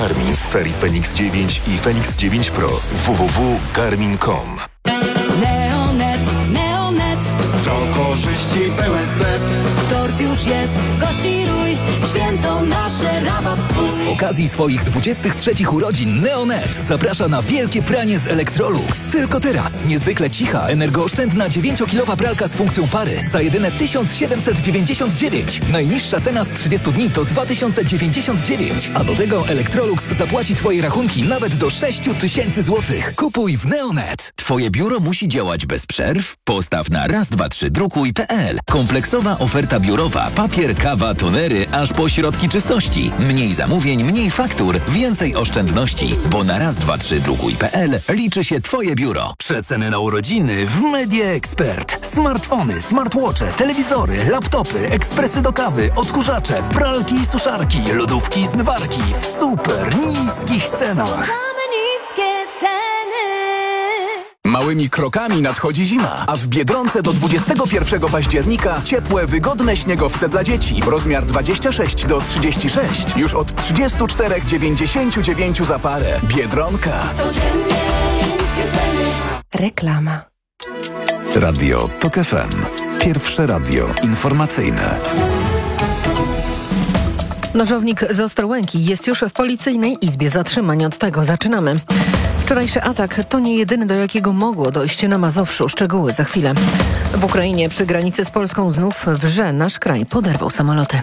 Garmin z serii Fenix 9 i Fenix 9 Pro. www.garmin.com. Neonet. To korzyści pełen sklep. Tort już jest, gości rój. Święto nasze, rabat twój. Z okazji swoich 23 urodzin Neonet zaprasza na wielkie pranie z Electrolux. Tylko teraz niezwykle cicha, energooszczędna 9-kilowa pralka z funkcją pary za jedyne 1799. Najniższa cena z 30 dni to 2099. A do tego Electrolux zapłaci Twoje rachunki nawet do 6000 zł. Kupuj w Neonet. Twoje biuro musi działać bez przerw? Postaw na raz-dwa-trzy-drukuj.pl. Kompleksowa oferta biurowa. Papier, kawa, tonery, aż po środki czystości. Mniej zamówień, mniej faktur, więcej oszczędności. Bo na raz-dwa-trzy-drukuj.pl liczy się Twoje biuro. Przeceny na urodziny w Media Expert. Smartfony, smartwatche, telewizory, laptopy, ekspresy do kawy, odkurzacze, pralki i suszarki, lodówki, zmywarki w super niskich cenach. Małymi krokami nadchodzi zima, a w Biedronce do 21 października ciepłe, wygodne śniegowce dla dzieci. Rozmiar 26 do 36. Już od 34,99 za parę. Biedronka. Reklama. Radio TOK FM. Pierwsze radio informacyjne. Nożownik z Ostrołęki jest już w Policyjnej Izbie Zatrzymań. Od tego zaczynamy. Wczorajszy atak to nie jedyny, do jakiego mogło dojść na Mazowszu. Szczegóły za chwilę. W Ukrainie przy granicy z Polską znów wrze. Nasz kraj poderwał samoloty.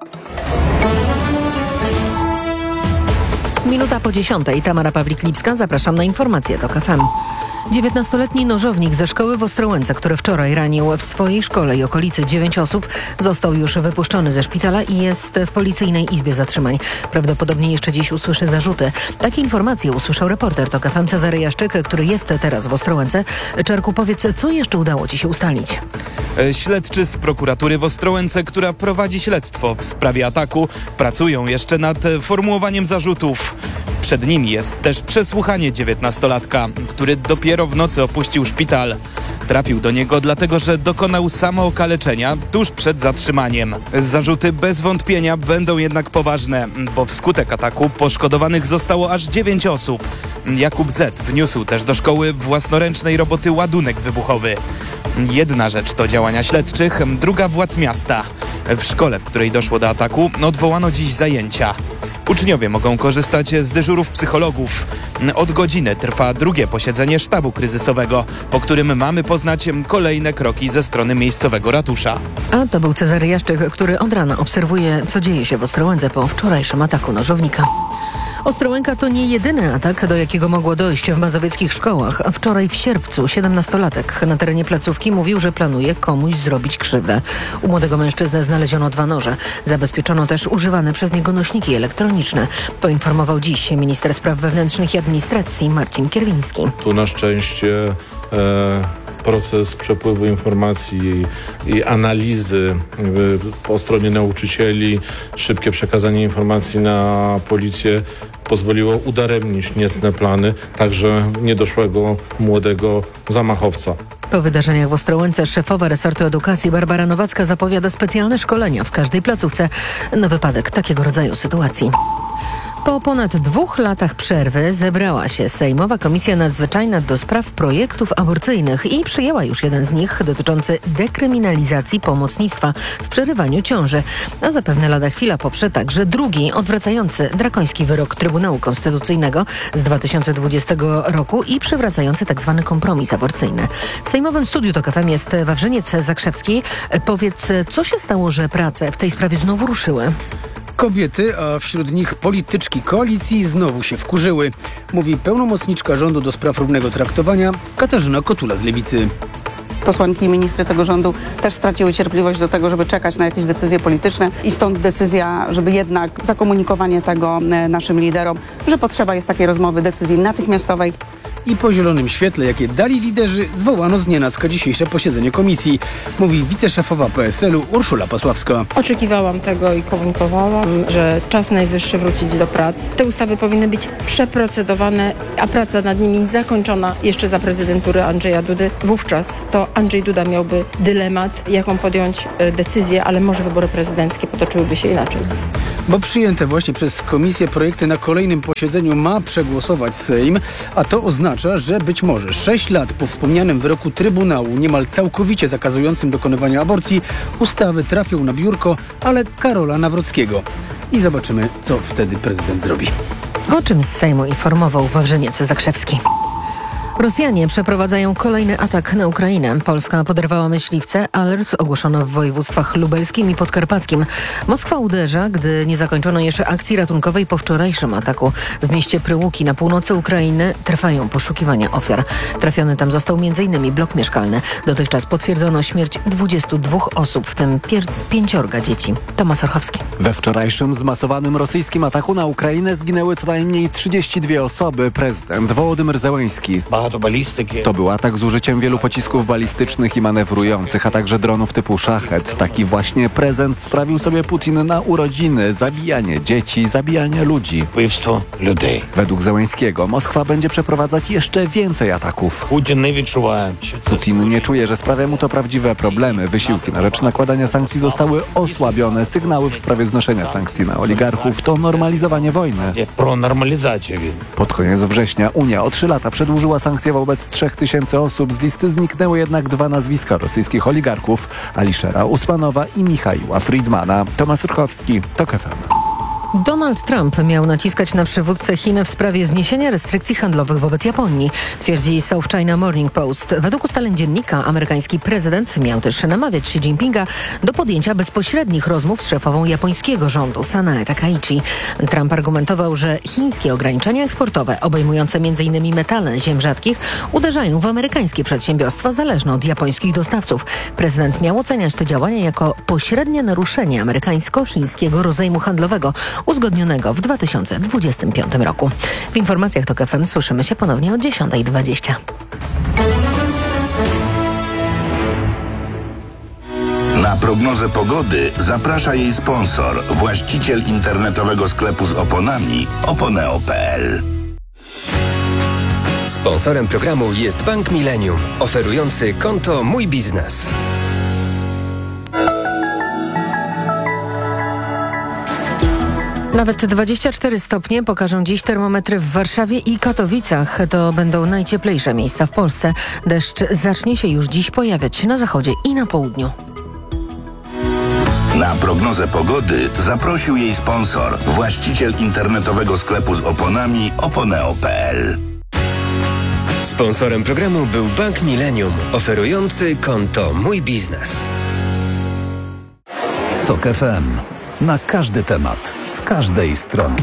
Minuta po 10:00. Tamara Pawlik-Lipska. Zapraszam na informacje TOK FM. 19-letni nożownik ze szkoły w Ostrołęce, który wczoraj ranił w swojej szkole i okolicy 9 osób, został już wypuszczony ze szpitala i jest w Policyjnej Izbie Zatrzymań. Prawdopodobnie jeszcze dziś usłyszy zarzuty. Takie informacje usłyszał reporter TOK FM Cezary Jaszczyk, który jest teraz w Ostrołęce. Czarku, powiedz, co jeszcze udało Ci się ustalić? Śledczy z prokuratury w Ostrołęce, która prowadzi śledztwo w sprawie ataku, pracują jeszcze nad formułowaniem zarzutów. Przed nimi jest też przesłuchanie 19-latka, który dopiero w nocy opuścił szpital. Trafił do niego dlatego, że dokonał samookaleczenia tuż przed zatrzymaniem. Zarzuty bez wątpienia będą jednak poważne, bo wskutek ataku poszkodowanych zostało aż 9 osób. Jakub Z. wniósł też do szkoły własnoręcznej roboty ładunek wybuchowy. Jedna rzecz to działania śledczych, druga władz miasta. W szkole, w której doszło do ataku, odwołano dziś zajęcia. Uczniowie mogą korzystać z dyżurów psychologów. Od godziny trwa drugie posiedzenie sztabu kryzysowego, po którym mamy poznać kolejne kroki ze strony miejscowego ratusza. A to był Cezary Jaszczyk, który od rana obserwuje, co dzieje się w Ostrołęce po wczorajszym ataku nożownika. Ostrołęka to nie jedyny atak, do jakiego mogło dojść w mazowieckich szkołach. Wczoraj w Sierpcu 17-latek na terenie placówki mówił, że planuje komuś zrobić krzywdę. U młodego mężczyzny znaleziono 2 noże. Zabezpieczono też używane przez niego nośniki elektroniczne. Poinformował dziś minister spraw wewnętrznych i administracji Marcin Kierwiński. Tu na szczęście proces przepływu informacji i analizy po stronie nauczycieli, szybkie przekazanie informacji na policję pozwoliło udaremnić niecne plany także niedoszłego młodego zamachowca. Po wydarzeniach w Ostrołęce szefowa resortu edukacji Barbara Nowacka zapowiada specjalne szkolenia w każdej placówce na wypadek takiego rodzaju sytuacji. Po ponad 2 latach przerwy zebrała się Sejmowa Komisja Nadzwyczajna do spraw projektów aborcyjnych i przyjęła już jeden z nich dotyczący dekryminalizacji pomocnictwa w przerywaniu ciąży. A zapewne lada chwila poprze także drugi, odwracający drakoński wyrok Trybunału Konstytucyjnego z 2020 roku i przywracający tzw. kompromis aborcyjny. W Sejmowym Studiu TOK FM jest Wawrzyniec Zakrzewski. Powiedz, co się stało, że prace w tej sprawie znowu ruszyły? Kobiety, a wśród nich polityczki koalicji znowu się wkurzyły, mówi pełnomocniczka rządu do spraw równego traktowania Katarzyna Kotula z Lewicy. Posłanki i ministry tego rządu też straciły cierpliwość do tego, żeby czekać na jakieś decyzje polityczne i stąd decyzja, żeby jednak zakomunikowanie tego naszym liderom, że potrzeba jest takiej rozmowy, decyzji natychmiastowej. I po zielonym świetle, jakie dali liderzy, zwołano znienacka dzisiejsze posiedzenie komisji, mówi wiceszefowa PSL-u Urszula Pasławska. Oczekiwałam tego i komunikowałam, że czas najwyższy wrócić do prac. Te ustawy powinny być przeprocedowane, a praca nad nimi zakończona jeszcze za prezydentury Andrzeja Dudy. Wówczas to Andrzej Duda miałby dylemat, jaką podjąć decyzję, ale może wybory prezydenckie potoczyłyby się inaczej. Bo przyjęte właśnie przez komisję projekty na kolejnym posiedzeniu ma przegłosować Sejm, a to oznacza, że być może 6 lat po wspomnianym wyroku Trybunału niemal całkowicie zakazującym dokonywania aborcji ustawy trafią na biurko, ale Karola Nawrockiego. I zobaczymy, co wtedy prezydent zrobi. O czym z Sejmu informował Wawrzyniec Zakrzewski. Rosjanie przeprowadzają kolejny atak na Ukrainę. Polska poderwała myśliwce. Alert ogłoszono w województwach lubelskim i podkarpackim. Moskwa uderza, gdy nie zakończono jeszcze akcji ratunkowej po wczorajszym ataku. W mieście Pryłuki na północy Ukrainy trwają poszukiwania ofiar. Trafiony tam został m.in. blok mieszkalny. Dotychczas potwierdzono śmierć 22 osób, w tym 5 dzieci. Tomasz Orchowski. We wczorajszym zmasowanym rosyjskim ataku na Ukrainę zginęły co najmniej 32 osoby. Prezydent Wołodymyr Zełenski. To był atak z użyciem wielu pocisków balistycznych i manewrujących, a także dronów typu szachet. Taki właśnie prezent sprawił sobie Putin na urodziny. Zabijanie dzieci, zabijanie ludzi. Według Zełenskiego Moskwa będzie przeprowadzać jeszcze więcej ataków. Putin nie czuje, że sprawia mu to prawdziwe problemy. Wysiłki na rzecz nakładania sankcji zostały osłabione. Sygnały w sprawie znoszenia sankcji na oligarchów to normalizowanie wojny. Pod koniec września Unia o 3 lata przedłużyła sankcje wobec 3000 osób. Z listy zniknęły jednak 2 nazwiska rosyjskich oligarchów: Aliszera Usmanowa i Michaiła Friedmana. Tomasz Urchowski, TOK FM. Donald Trump miał naciskać na przywódcę Chin w sprawie zniesienia restrykcji handlowych wobec Japonii, twierdzi South China Morning Post. Według ustaleń dziennika amerykański prezydent miał też namawiać Xi Jinpinga do podjęcia bezpośrednich rozmów z szefową japońskiego rządu, Sanae Takaichi. Trump argumentował, że chińskie ograniczenia eksportowe, obejmujące m.in. metale ziem rzadkich, uderzają w amerykańskie przedsiębiorstwa zależne od japońskich dostawców. Prezydent miał oceniać te działania jako pośrednie naruszenie amerykańsko-chińskiego rozejmu handlowego, uzgodnionego w 2025 roku. W informacjach TOK FM słyszymy się ponownie o 10:20. Na prognozę pogody zaprasza jej sponsor, właściciel internetowego sklepu z oponami oponeo.pl. Sponsorem programu jest Bank Millennium, oferujący konto Mój Biznes. Nawet 24 stopnie pokażą dziś termometry w Warszawie i Katowicach. To będą najcieplejsze miejsca w Polsce. Deszcz zacznie się już dziś pojawiać na zachodzie i na południu. Na prognozę pogody zaprosił jej sponsor, właściciel internetowego sklepu z oponami oponeo.pl. Sponsorem programu był Bank Millennium, oferujący konto Mój Biznes. TOK FM. Na każdy temat, z każdej strony.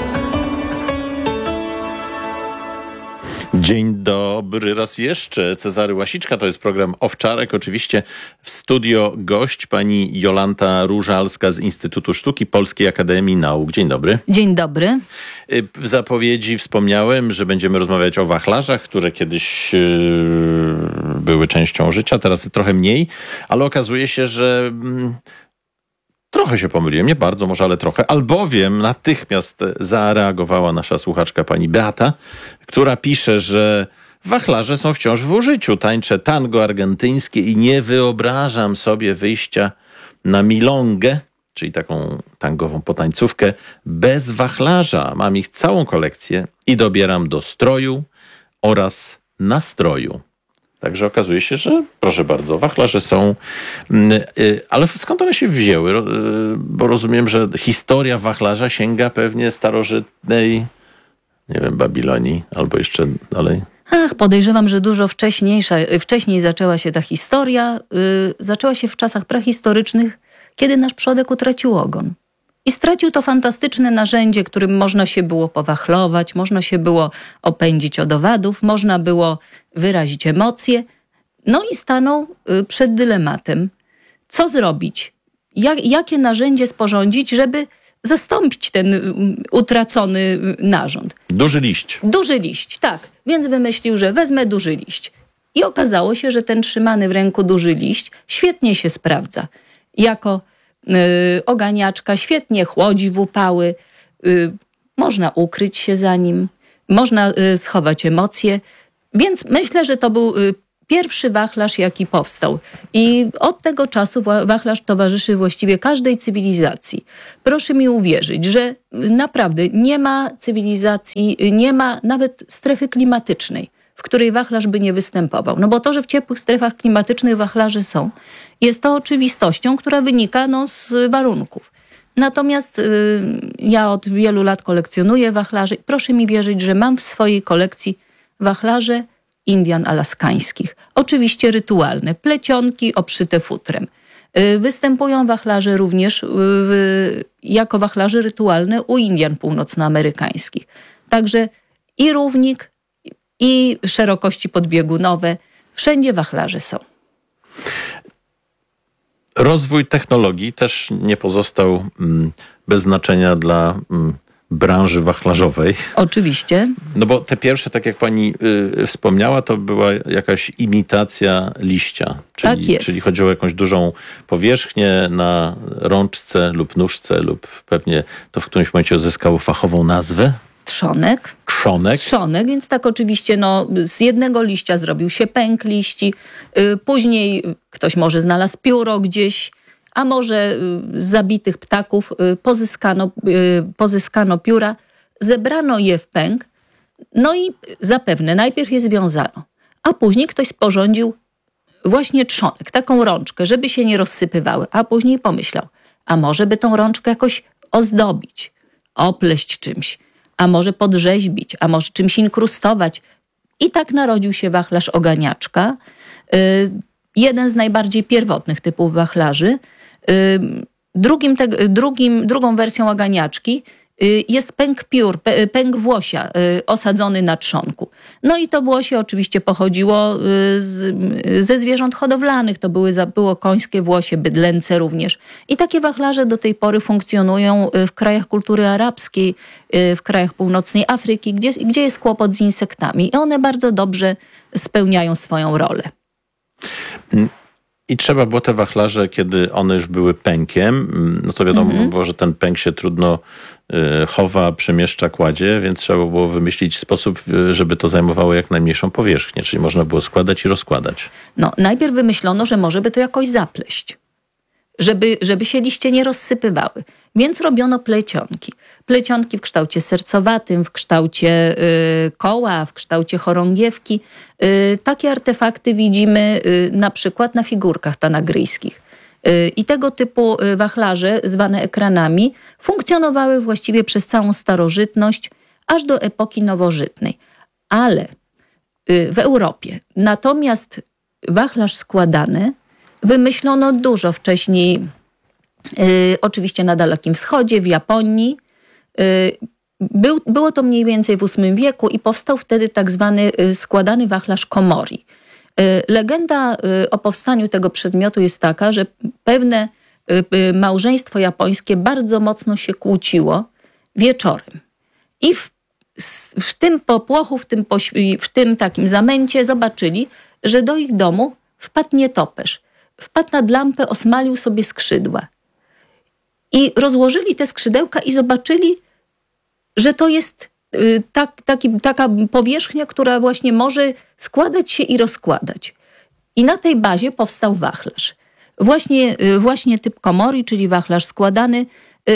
Dzień dobry raz jeszcze. Cezary Łasiczka, to jest program Owczarek. Oczywiście w studio gość pani Jolanta Różalska z Instytutu Sztuki Polskiej Akademii Nauk. Dzień dobry. Dzień dobry. W zapowiedzi wspomniałem, że będziemy rozmawiać o wachlarzach, które kiedyś były częścią życia, teraz trochę mniej, ale okazuje się, że trochę się pomyliłem, nie bardzo może, ale trochę, albowiem natychmiast zareagowała nasza słuchaczka pani Beata, która pisze, że wachlarze są wciąż w użyciu. Tańczę tango argentyńskie i nie wyobrażam sobie wyjścia na milongę, czyli taką tangową potańcówkę, bez wachlarza. Mam ich całą kolekcję i dobieram do stroju oraz nastroju. Także okazuje się, że proszę bardzo, wachlarze są, ale skąd one się wzięły? Bo rozumiem, że historia wachlarza sięga pewnie starożytnej, nie wiem, Babilonii albo jeszcze dalej. Podejrzewam, że dużo wcześniej zaczęła się ta historia. Zaczęła się w czasach prehistorycznych, kiedy nasz przodek utracił ogon. I stracił to fantastyczne narzędzie, którym można się było powachlować, można się było opędzić od owadów, można było wyrazić emocje. No i stanął przed dylematem, co zrobić, jakie narzędzie sporządzić, żeby zastąpić ten utracony narząd. Duży liść. Duży liść, tak. Więc wymyślił, że wezmę duży liść. I okazało się, że ten trzymany w ręku duży liść świetnie się sprawdza. Jako oganiaczka, świetnie chłodzi w upały, można ukryć się za nim, można schować emocje, więc myślę, że to był pierwszy wachlarz, jaki powstał. I od tego czasu wachlarz towarzyszy właściwie każdej cywilizacji. Proszę mi uwierzyć, że naprawdę nie ma cywilizacji, nie ma nawet strefy klimatycznej, w której wachlarz by nie występował. No bo to, że w ciepłych strefach klimatycznych wachlarze są, jest to oczywistością, która wynika z warunków. Natomiast ja od wielu lat kolekcjonuję wachlarze i proszę mi wierzyć, że mam w swojej kolekcji wachlarze Indian alaskańskich. Oczywiście rytualne, plecionki obszyte futrem. Występują wachlarze również jako wachlarze rytualne u Indian północnoamerykańskich. Także i równik, i szerokości podbiegunowe, wszędzie wachlarze są. Rozwój technologii też nie pozostał bez znaczenia dla branży wachlarzowej. Oczywiście. No bo te pierwsze, tak jak pani wspomniała, to była jakaś imitacja liścia. Czyli, tak jest. Czyli chodziło o jakąś dużą powierzchnię na rączce lub nóżce lub pewnie to w którymś momencie uzyskało fachową nazwę. Trzonek. Trzonek, więc tak oczywiście z jednego liścia zrobił się pęk liści. Później ktoś może znalazł pióro gdzieś, a może z zabitych ptaków pozyskano pióra, zebrano je w pęk, no i zapewne najpierw je związano, a później ktoś sporządził właśnie trzonek, taką rączkę, żeby się nie rozsypywały, a później pomyślał, a może by tą rączkę jakoś ozdobić, opleść czymś, a może podrzeźbić, a może czymś inkrustować. I tak narodził się wachlarz oganiaczka, jeden z najbardziej pierwotnych typów wachlarzy. Drugą wersją oganiaczki jest pęk piór, pęk włosia osadzony na trzonku. No i to włosie oczywiście pochodziło ze zwierząt hodowlanych. To było końskie włosie, bydlęce również. I takie wachlarze do tej pory funkcjonują w krajach kultury arabskiej, w krajach północnej Afryki, gdzie jest kłopot z insektami. I one bardzo dobrze spełniają swoją rolę. I trzeba było te wachlarze, kiedy one już były pękiem, no to wiadomo było, że ten pęk się trudno chowa, przemieszcza, kładzie, więc trzeba było wymyślić sposób, żeby to zajmowało jak najmniejszą powierzchnię, czyli można było składać i rozkładać. No, najpierw wymyślono, że może by to jakoś zapleść, żeby się liście nie rozsypywały. Więc robiono plecionki. Plecionki w kształcie sercowatym, w kształcie koła, w kształcie chorągiewki. Takie artefakty widzimy na przykład na figurkach tanagryjskich. I tego typu wachlarze, zwane ekranami, funkcjonowały właściwie przez całą starożytność, aż do epoki nowożytnej. Ale w Europie. Natomiast wachlarz składany wymyślono dużo wcześniej, oczywiście na Dalekim Wschodzie, w Japonii. Było to mniej więcej w VIII wieku i powstał wtedy tak zwany składany wachlarz komori. Legenda o powstaniu tego przedmiotu jest taka, że pewne małżeństwo japońskie bardzo mocno się kłóciło wieczorem. I w tym popłochu, w tym takim zamęcie zobaczyli, że do ich domu wpadł nietoperz. Wpadł nad lampę, osmalił sobie skrzydła. I rozłożyli te skrzydełka i zobaczyli, że to jest taka powierzchnia, która właśnie może składać się i rozkładać. I na tej bazie powstał wachlarz. Właśnie typ komori, czyli wachlarz składany,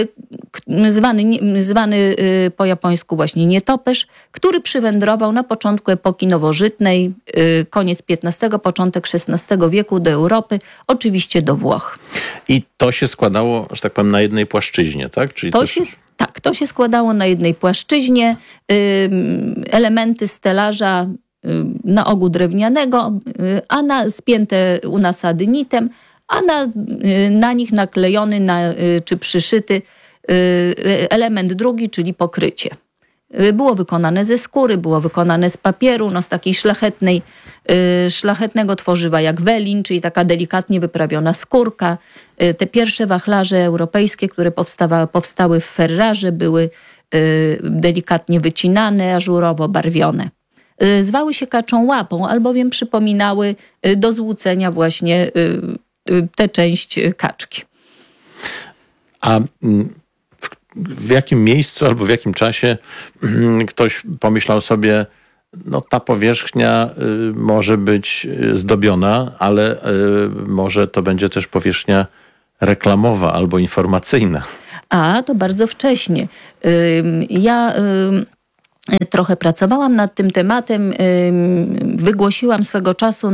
zwany po japońsku właśnie nietoperz, który przywędrował na początku epoki nowożytnej, koniec XV, początek XVI wieku do Europy, oczywiście do Włoch. I to się składało, że tak powiem, na jednej płaszczyźnie, tak? Czyli to się składało na jednej płaszczyźnie. Elementy stelaża na ogół drewnianego, spięte u nasady nitem, a na nich naklejony czy przyszyty element drugi, czyli pokrycie. Było wykonane ze skóry, było wykonane z papieru, z takiej szlachetnego tworzywa jak welin, czyli taka delikatnie wyprawiona skórka. Te pierwsze wachlarze europejskie, które powstały w Ferrarze, były delikatnie wycinane, ażurowo barwione. Zwały się kaczą łapą, albowiem przypominały do złucenia właśnie tę część kaczki. A w jakim miejscu albo w jakim czasie ktoś pomyślał sobie, ta powierzchnia może być zdobiona, ale może to będzie też powierzchnia reklamowa albo informacyjna. A, to bardzo wcześnie. Ja trochę pracowałam nad tym tematem. Wygłosiłam swego czasu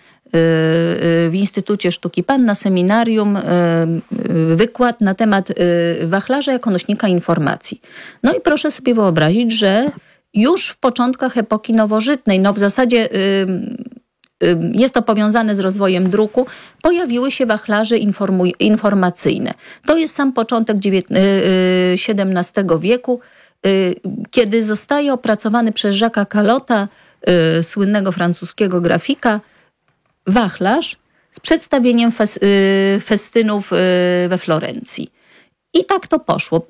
w Instytucie Sztuki PAN na seminarium wykład na temat wachlarza jako nośnika informacji. No i proszę sobie wyobrazić, że już w początkach epoki nowożytnej, w zasadzie jest to powiązane z rozwojem druku, pojawiły się wachlarze informacyjne. To jest sam początek XVII wieku, kiedy zostaje opracowany przez Jacques'a Callota, słynnego francuskiego grafika, wachlarz z przedstawieniem festynów we Florencji. I tak to poszło.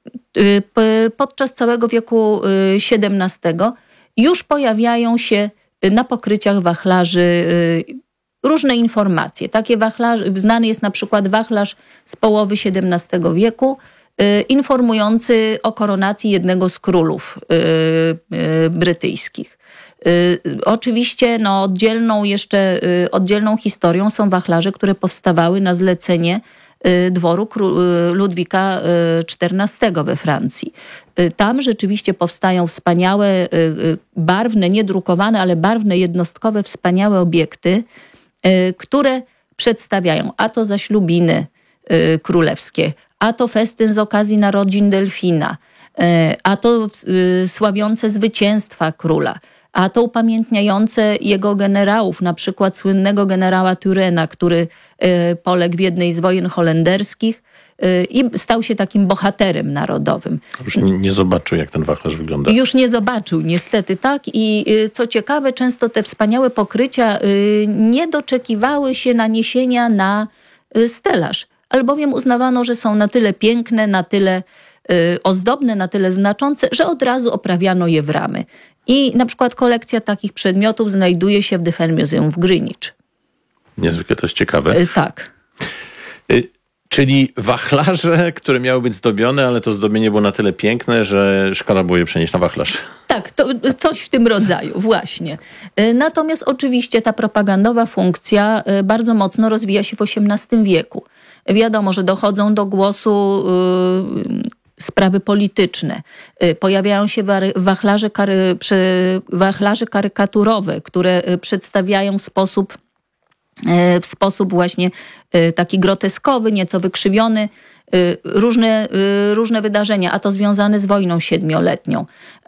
Podczas całego wieku XVII już pojawiają się na pokryciach wachlarzy różne informacje. Takie znany jest na przykład wachlarz z połowy XVII wieku, informujący o koronacji jednego z królów brytyjskich. Oczywiście oddzielną historią są wachlarze, które powstawały na zlecenie dworu Ludwika XIV we Francji. Tam rzeczywiście powstają wspaniałe, barwne, niedrukowane, ale barwne, jednostkowe, wspaniałe obiekty, które przedstawiają a to zaślubiny królewskie, a to festyn z okazji narodzin delfina, a to sławiące zwycięstwa króla, a to upamiętniające jego generałów, na przykład słynnego generała Turena, który poległ w jednej z wojen holenderskich i stał się takim bohaterem narodowym. Już nie zobaczył, jak ten wachlarz wygląda. Już nie zobaczył, niestety, tak. I co ciekawe, często te wspaniałe pokrycia nie doczekiwały się naniesienia na stelaż, albowiem uznawano, że są na tyle piękne, na tyle ozdobne, na tyle znaczące, że od razu oprawiano je w ramy. I na przykład kolekcja takich przedmiotów znajduje się w The Fen Museum w Greenwich. Niezwykle to jest ciekawe. Tak. Czyli wachlarze, które miały być zdobione, ale to zdobienie było na tyle piękne, że szkoda było je przenieść na wachlarz. Tak, to coś w tym rodzaju, właśnie. Natomiast oczywiście ta propagandowa funkcja bardzo mocno rozwija się w XVIII wieku. Wiadomo, że dochodzą do głosu sprawy polityczne. Pojawiają się wachlarze karykaturowe, które przedstawiają w sposób właśnie taki groteskowy, nieco wykrzywiony, różne wydarzenia, a to związane z wojną siedmioletnią,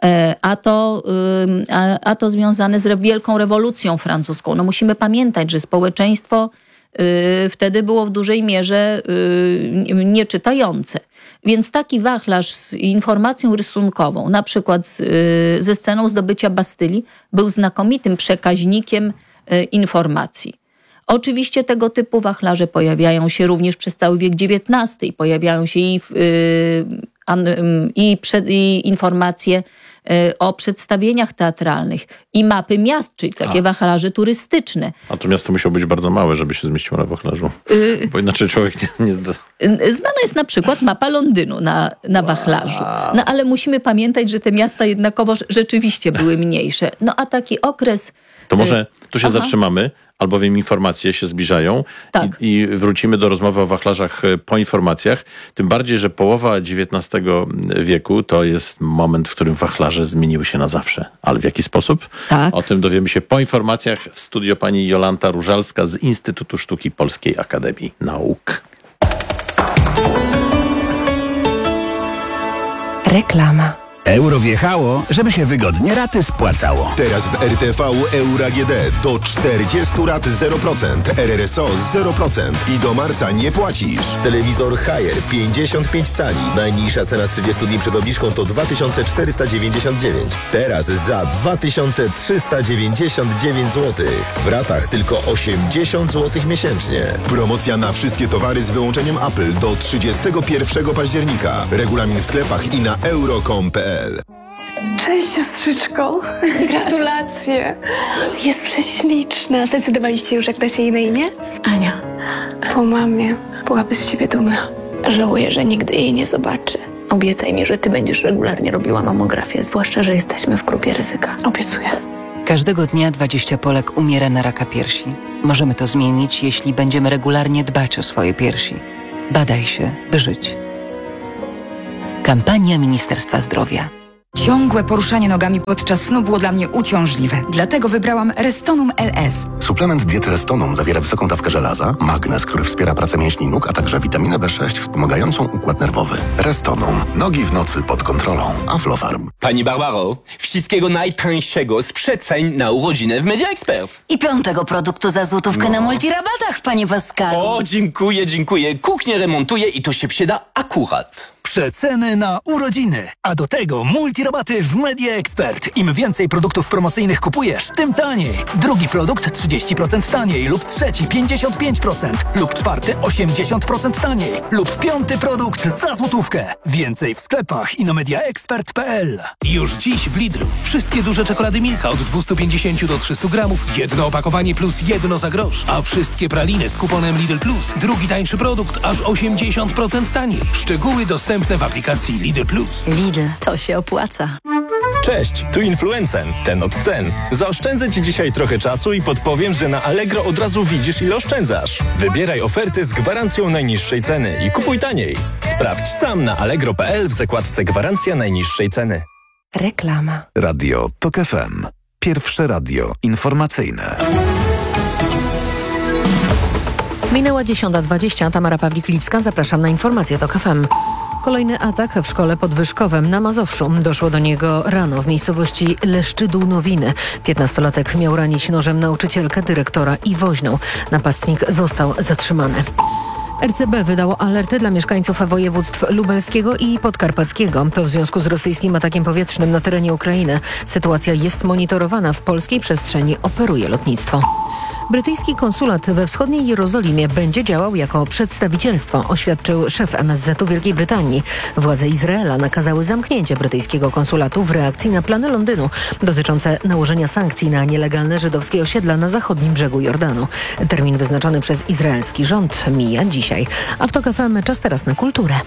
a to związane z wielką rewolucją francuską. Musimy pamiętać, że społeczeństwo wtedy było w dużej mierze nieczytające. Więc taki wachlarz z informacją rysunkową, na przykład ze sceną zdobycia Bastylii, był znakomitym przekaźnikiem informacji. Oczywiście tego typu wachlarze pojawiają się również przez cały wiek XIX. Pojawiają się i informacje o przedstawieniach teatralnych i mapy miast, czyli takie wachlarze turystyczne. A to miasto musiało być bardzo małe, żeby się zmieściło na wachlarzu, bo inaczej człowiek nie zda. Znana jest na przykład mapa Londynu na wachlarzu. Ale musimy pamiętać, że te miasta jednakowo rzeczywiście były mniejsze. A taki okres... To może tu się zatrzymamy, albowiem informacje się zbliżają i wrócimy do rozmowy o wachlarzach po informacjach. Tym bardziej, że połowa XIX wieku to jest moment, w którym wachlarze zmieniły się na zawsze. Ale w jaki sposób? Tak. O tym dowiemy się po informacjach. W studio pani Jolanta Różalska z Instytutu Sztuki Polskiej Akademii Nauk. Reklama. Euro wjechało, żeby się wygodnie raty spłacało. Teraz w RTV Euro AGD do 40 rat 0%, RRSO 0% i do marca nie płacisz. Telewizor Haier 55 cali. Najniższa cena z 30 dni przed obniżką to 2499. Teraz za 2399 zł. W ratach tylko 80 zł miesięcznie. Promocja na wszystkie towary z wyłączeniem Apple do 31 października. Regulamin w sklepach i na euro.com.pl. Cześć siostrzyczko. Gratulacje. Jest prześliczna. Zdecydowaliście już, jak da się jej na imię? Ania. Po mamie byłaby z ciebie dumna. Żałuję, że nigdy jej nie zobaczy. Obiecaj mi, że ty będziesz regularnie robiła mamografię, zwłaszcza, że jesteśmy w grupie ryzyka. Obiecuję. Każdego dnia 20 Polek umiera na raka piersi. Możemy to zmienić, jeśli będziemy regularnie dbać o swoje piersi. Badaj się, by żyć. Kampania Ministerstwa Zdrowia. Ciągłe poruszanie nogami podczas snu było dla mnie uciążliwe. Dlatego wybrałam Restonum LS. Suplement diety Restonum zawiera wysoką dawkę żelaza, magnez, który wspiera pracę mięśni nóg, a także witaminę B6 wspomagającą układ nerwowy. Restonum. Nogi w nocy pod kontrolą. Aflofarm. Pani Barbaro, wszystkiego najtańszego z przeceń na urodziny w Media Expert. I 5. produktu za złotówkę na multirabatach, panie Pascalu. O, dziękuję. Kuchnię remontuję i to się przyda akurat. Przeceny na urodziny, a do tego multirabaty w Media Expert. Im więcej produktów promocyjnych kupujesz, tym taniej. Drugi produkt 30% taniej lub trzeci 55% lub czwarty 80% taniej lub 5. produkt za złotówkę. Więcej w sklepach i na mediaexpert.pl. Już dziś w Lidlu. Wszystkie duże czekolady Milka od 250 do 300 gramów. Jedno opakowanie plus jedno za grosz. A wszystkie praliny z kuponem Lidl Plus. Drugi tańszy produkt aż 80% taniej. Szczegóły dostępne w aplikacji Lidl Plus. Lidl, to się opłaca. Cześć, tu Influencen, ten od cen. Zaoszczędzę Ci dzisiaj trochę czasu i podpowiem, że na Allegro od razu widzisz, ile oszczędzasz. Wybieraj oferty z gwarancją najniższej ceny i kupuj taniej. Sprawdź sam na allegro.pl w zakładce Gwarancja najniższej ceny. Reklama. Radio TOK FM. Pierwsze radio informacyjne. Minęła 10:20. Tamara Pawlik-Lipska. Zapraszam na informacje TOK FM. Kolejny atak w szkole pod Wyszkowem na Mazowszu. Doszło do niego rano w miejscowości Leszczydół-Nowiny. 15-latek miał ranić nożem nauczycielkę, dyrektora i woźną. Napastnik został zatrzymany. RCB wydało alerty dla mieszkańców województw lubelskiego i podkarpackiego. To w związku z rosyjskim atakiem powietrznym na terenie Ukrainy. Sytuacja jest monitorowana. W polskiej przestrzeni operuje lotnictwo. Brytyjski konsulat we wschodniej Jerozolimie będzie działał jako przedstawicielstwo, oświadczył szef MSZ-u Wielkiej Brytanii. Władze Izraela nakazały zamknięcie brytyjskiego konsulatu w reakcji na plany Londynu dotyczące nałożenia sankcji na nielegalne żydowskie osiedla na zachodnim brzegu Jordanu. Termin wyznaczony przez izraelski rząd mija dzisiaj. A w TOK FM czas teraz na kulturę.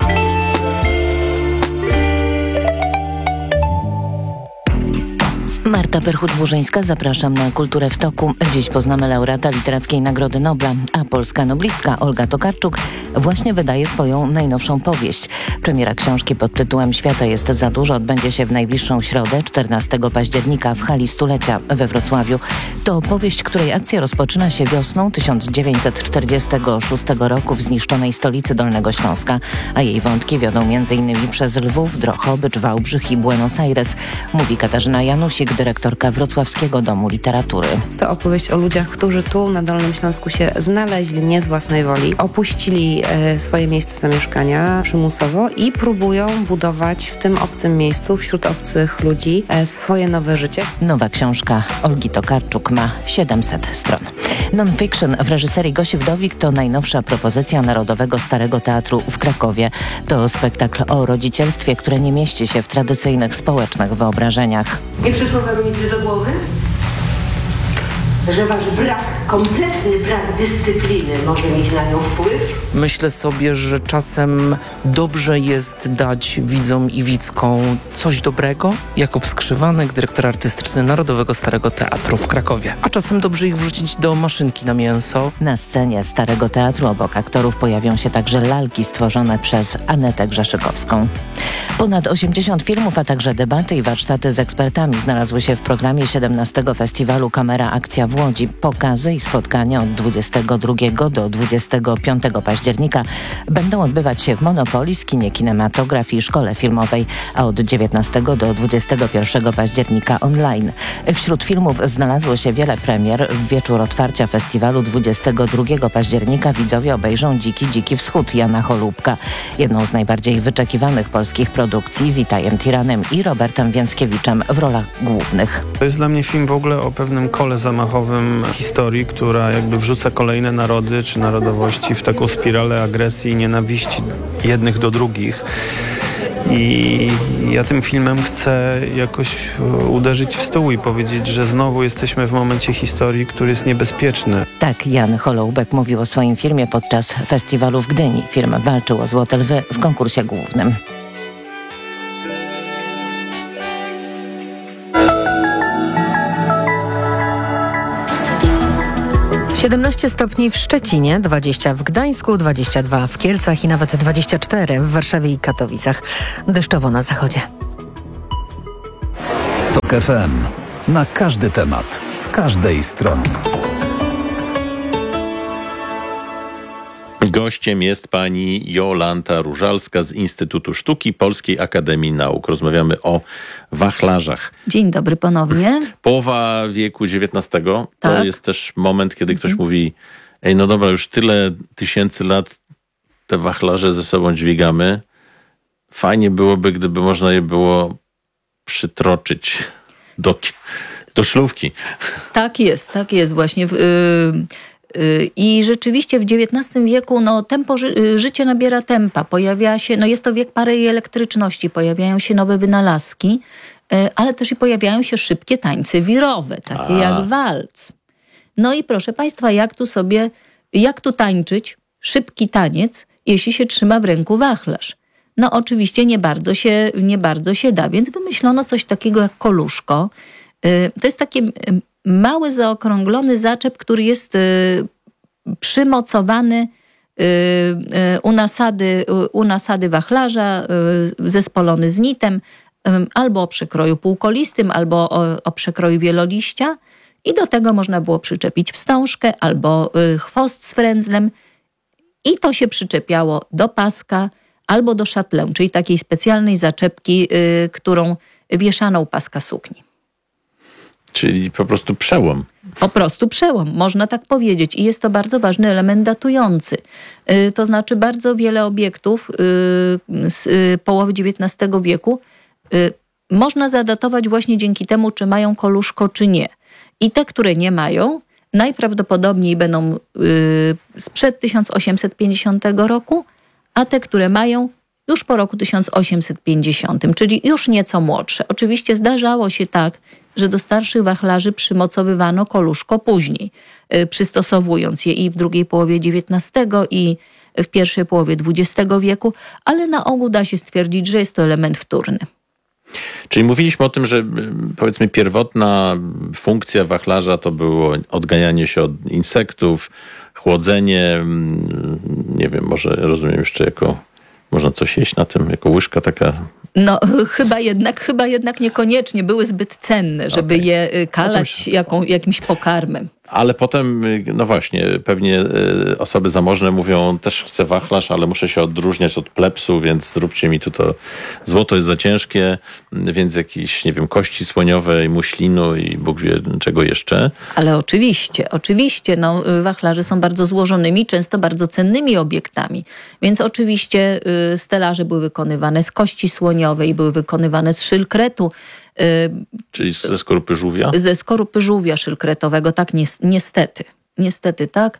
Marta Perchut-Burzyńska, zapraszam na Kulturę w toku. Dziś poznamy laureata Literackiej Nagrody Nobla, a polska noblistka Olga Tokarczuk właśnie wydaje swoją najnowszą powieść. Premiera książki pod tytułem Świata jest za dużo odbędzie się w najbliższą środę, 14 października w hali Stulecia we Wrocławiu. To powieść, której akcja rozpoczyna się wiosną 1946 roku w zniszczonej stolicy Dolnego Śląska, a jej wątki wiodą m.in. przez Lwów, Drohobycz, Wałbrzych i Buenos Aires, mówi Katarzyna Janusik, dyrektorka Wrocławskiego Domu Literatury. To opowieść o ludziach, którzy tu na Dolnym Śląsku się znaleźli nie z własnej woli, opuścili swoje miejsce zamieszkania przymusowo i próbują budować w tym obcym miejscu, wśród obcych ludzi swoje nowe życie. Nowa książka Olgi Tokarczuk ma 700 stron. Non-fiction w reżyserii Gosi Wdowik to najnowsza propozycja Narodowego Starego Teatru w Krakowie. To spektakl o rodzicielstwie, które nie mieści się w tradycyjnych społecznych wyobrażeniach. Nie przyszło wam nigdy do głowy, że wasz brak, kompletny brak dyscypliny może mieć na nią wpływ? Myślę sobie, że czasem dobrze jest dać widzom i widzkom coś dobrego. Jakub Skrzywanek, dyrektor artystyczny Narodowego Starego Teatru w Krakowie. A czasem dobrze ich wrzucić do maszynki na mięso. Na scenie Starego Teatru obok aktorów pojawią się także lalki stworzone przez Anetę Grzeszykowską. Ponad 80 filmów, a także debaty i warsztaty z ekspertami znalazły się w programie 17 Festiwalu Kamera Akcja w Łodzi. Pokazy i spotkania od 22 do 25 października będą odbywać się w Monopolis, kinie Kinematograf i Szkole Filmowej, a od 19 do 21 października online. Wśród filmów znalazło się wiele premier. W wieczór otwarcia festiwalu 22 października widzowie obejrzą Dziki Wschód Jana Holubka. Jedną z najbardziej wyczekiwanych polskich produkcji z Itajem Tiranem i Robertem Więckiewiczem w rolach głównych. To jest dla mnie film w ogóle o pewnym kole zamachowym historii, która jakby wrzuca kolejne narody czy narodowości w taką spiralę agresji i nienawiści jednych do drugich. I ja tym filmem chcę jakoś uderzyć w stół i powiedzieć, że znowu jesteśmy w momencie historii, który jest niebezpieczny. Tak Jan Holoubek mówił o swoim filmie podczas festiwalu w Gdyni. Film walczył o Złote Lwy w konkursie głównym. 17 stopni w Szczecinie, 20 w Gdańsku, 22 w Kielcach i nawet 24 w Warszawie i Katowicach. Deszczowo na zachodzie. TOK FM. Na każdy temat, z każdej strony. Gościem jest pani Jolanta Różalska z Instytutu Sztuki Polskiej Akademii Nauk. Rozmawiamy o wachlarzach. Dzień dobry ponownie. Połowa wieku XIX to Tak. jest też moment, kiedy ktoś mówi: ej, no dobra, już tyle tysięcy lat te wachlarze ze sobą dźwigamy. Fajnie byłoby, gdyby można je było przytroczyć do szlówki. Tak jest właśnie. I rzeczywiście w XIX wieku tempo życie nabiera tempa. Pojawia się, jest to wiek pary i elektryczności, pojawiają się nowe wynalazki, ale też i pojawiają się szybkie tańce wirowe, takie jak walc. No i proszę Państwa, jak tu tańczyć szybki taniec, jeśli się trzyma w ręku wachlarz? No oczywiście nie bardzo się da, więc wymyślono coś takiego jak koluszko. To jest taki mały, zaokrąglony zaczep, który jest przymocowany u nasady wachlarza, zespolony z nitem, albo o przekroju półkolistym, albo o przekroju wieloliścia. I do tego można było przyczepić wstążkę albo chwost z frędzlem. I to się przyczepiało do paska albo do szatlę, czyli takiej specjalnej zaczepki, którą wieszano u paska sukni. Czyli po prostu przełom. Po prostu przełom, można tak powiedzieć. I jest to bardzo ważny element datujący. To znaczy bardzo wiele obiektów z połowy XIX wieku można zadatować właśnie dzięki temu, czy mają koluszko, czy nie. I te, które nie mają, najprawdopodobniej będą sprzed 1850 roku, a te, które mają, już po roku 1850, czyli już nieco młodsze. Oczywiście zdarzało się tak, że do starszych wachlarzy przymocowywano koluszko później, przystosowując je i w drugiej połowie XIX i w pierwszej połowie XX wieku, ale na ogół da się stwierdzić, że jest to element wtórny. Czyli mówiliśmy o tym, że powiedzmy pierwotna funkcja wachlarza to było odganianie się od insektów, chłodzenie, nie wiem, może rozumiem jeszcze jako... Można coś jeść na tym, jako łyżka taka? No chyba jednak niekoniecznie. Były zbyt cenne, żeby je kalać jakimś pokarmem. Ale potem, no właśnie, pewnie osoby zamożne mówią, też chcę wachlarz, ale muszę się odróżniać od plebsu, więc zróbcie mi tu to. Złoto jest za ciężkie, więc jakieś, nie wiem, kości słoniowe i muślinu i Bóg wie czego jeszcze. Ale oczywiście, wachlarze są bardzo złożonymi, często bardzo cennymi obiektami. Więc oczywiście stelaże były wykonywane z kości słoniowej, były wykonywane z szylkretu. Czyli ze skorupy żółwia? Ze skorupy żółwia szylkretowego, tak, niestety tak.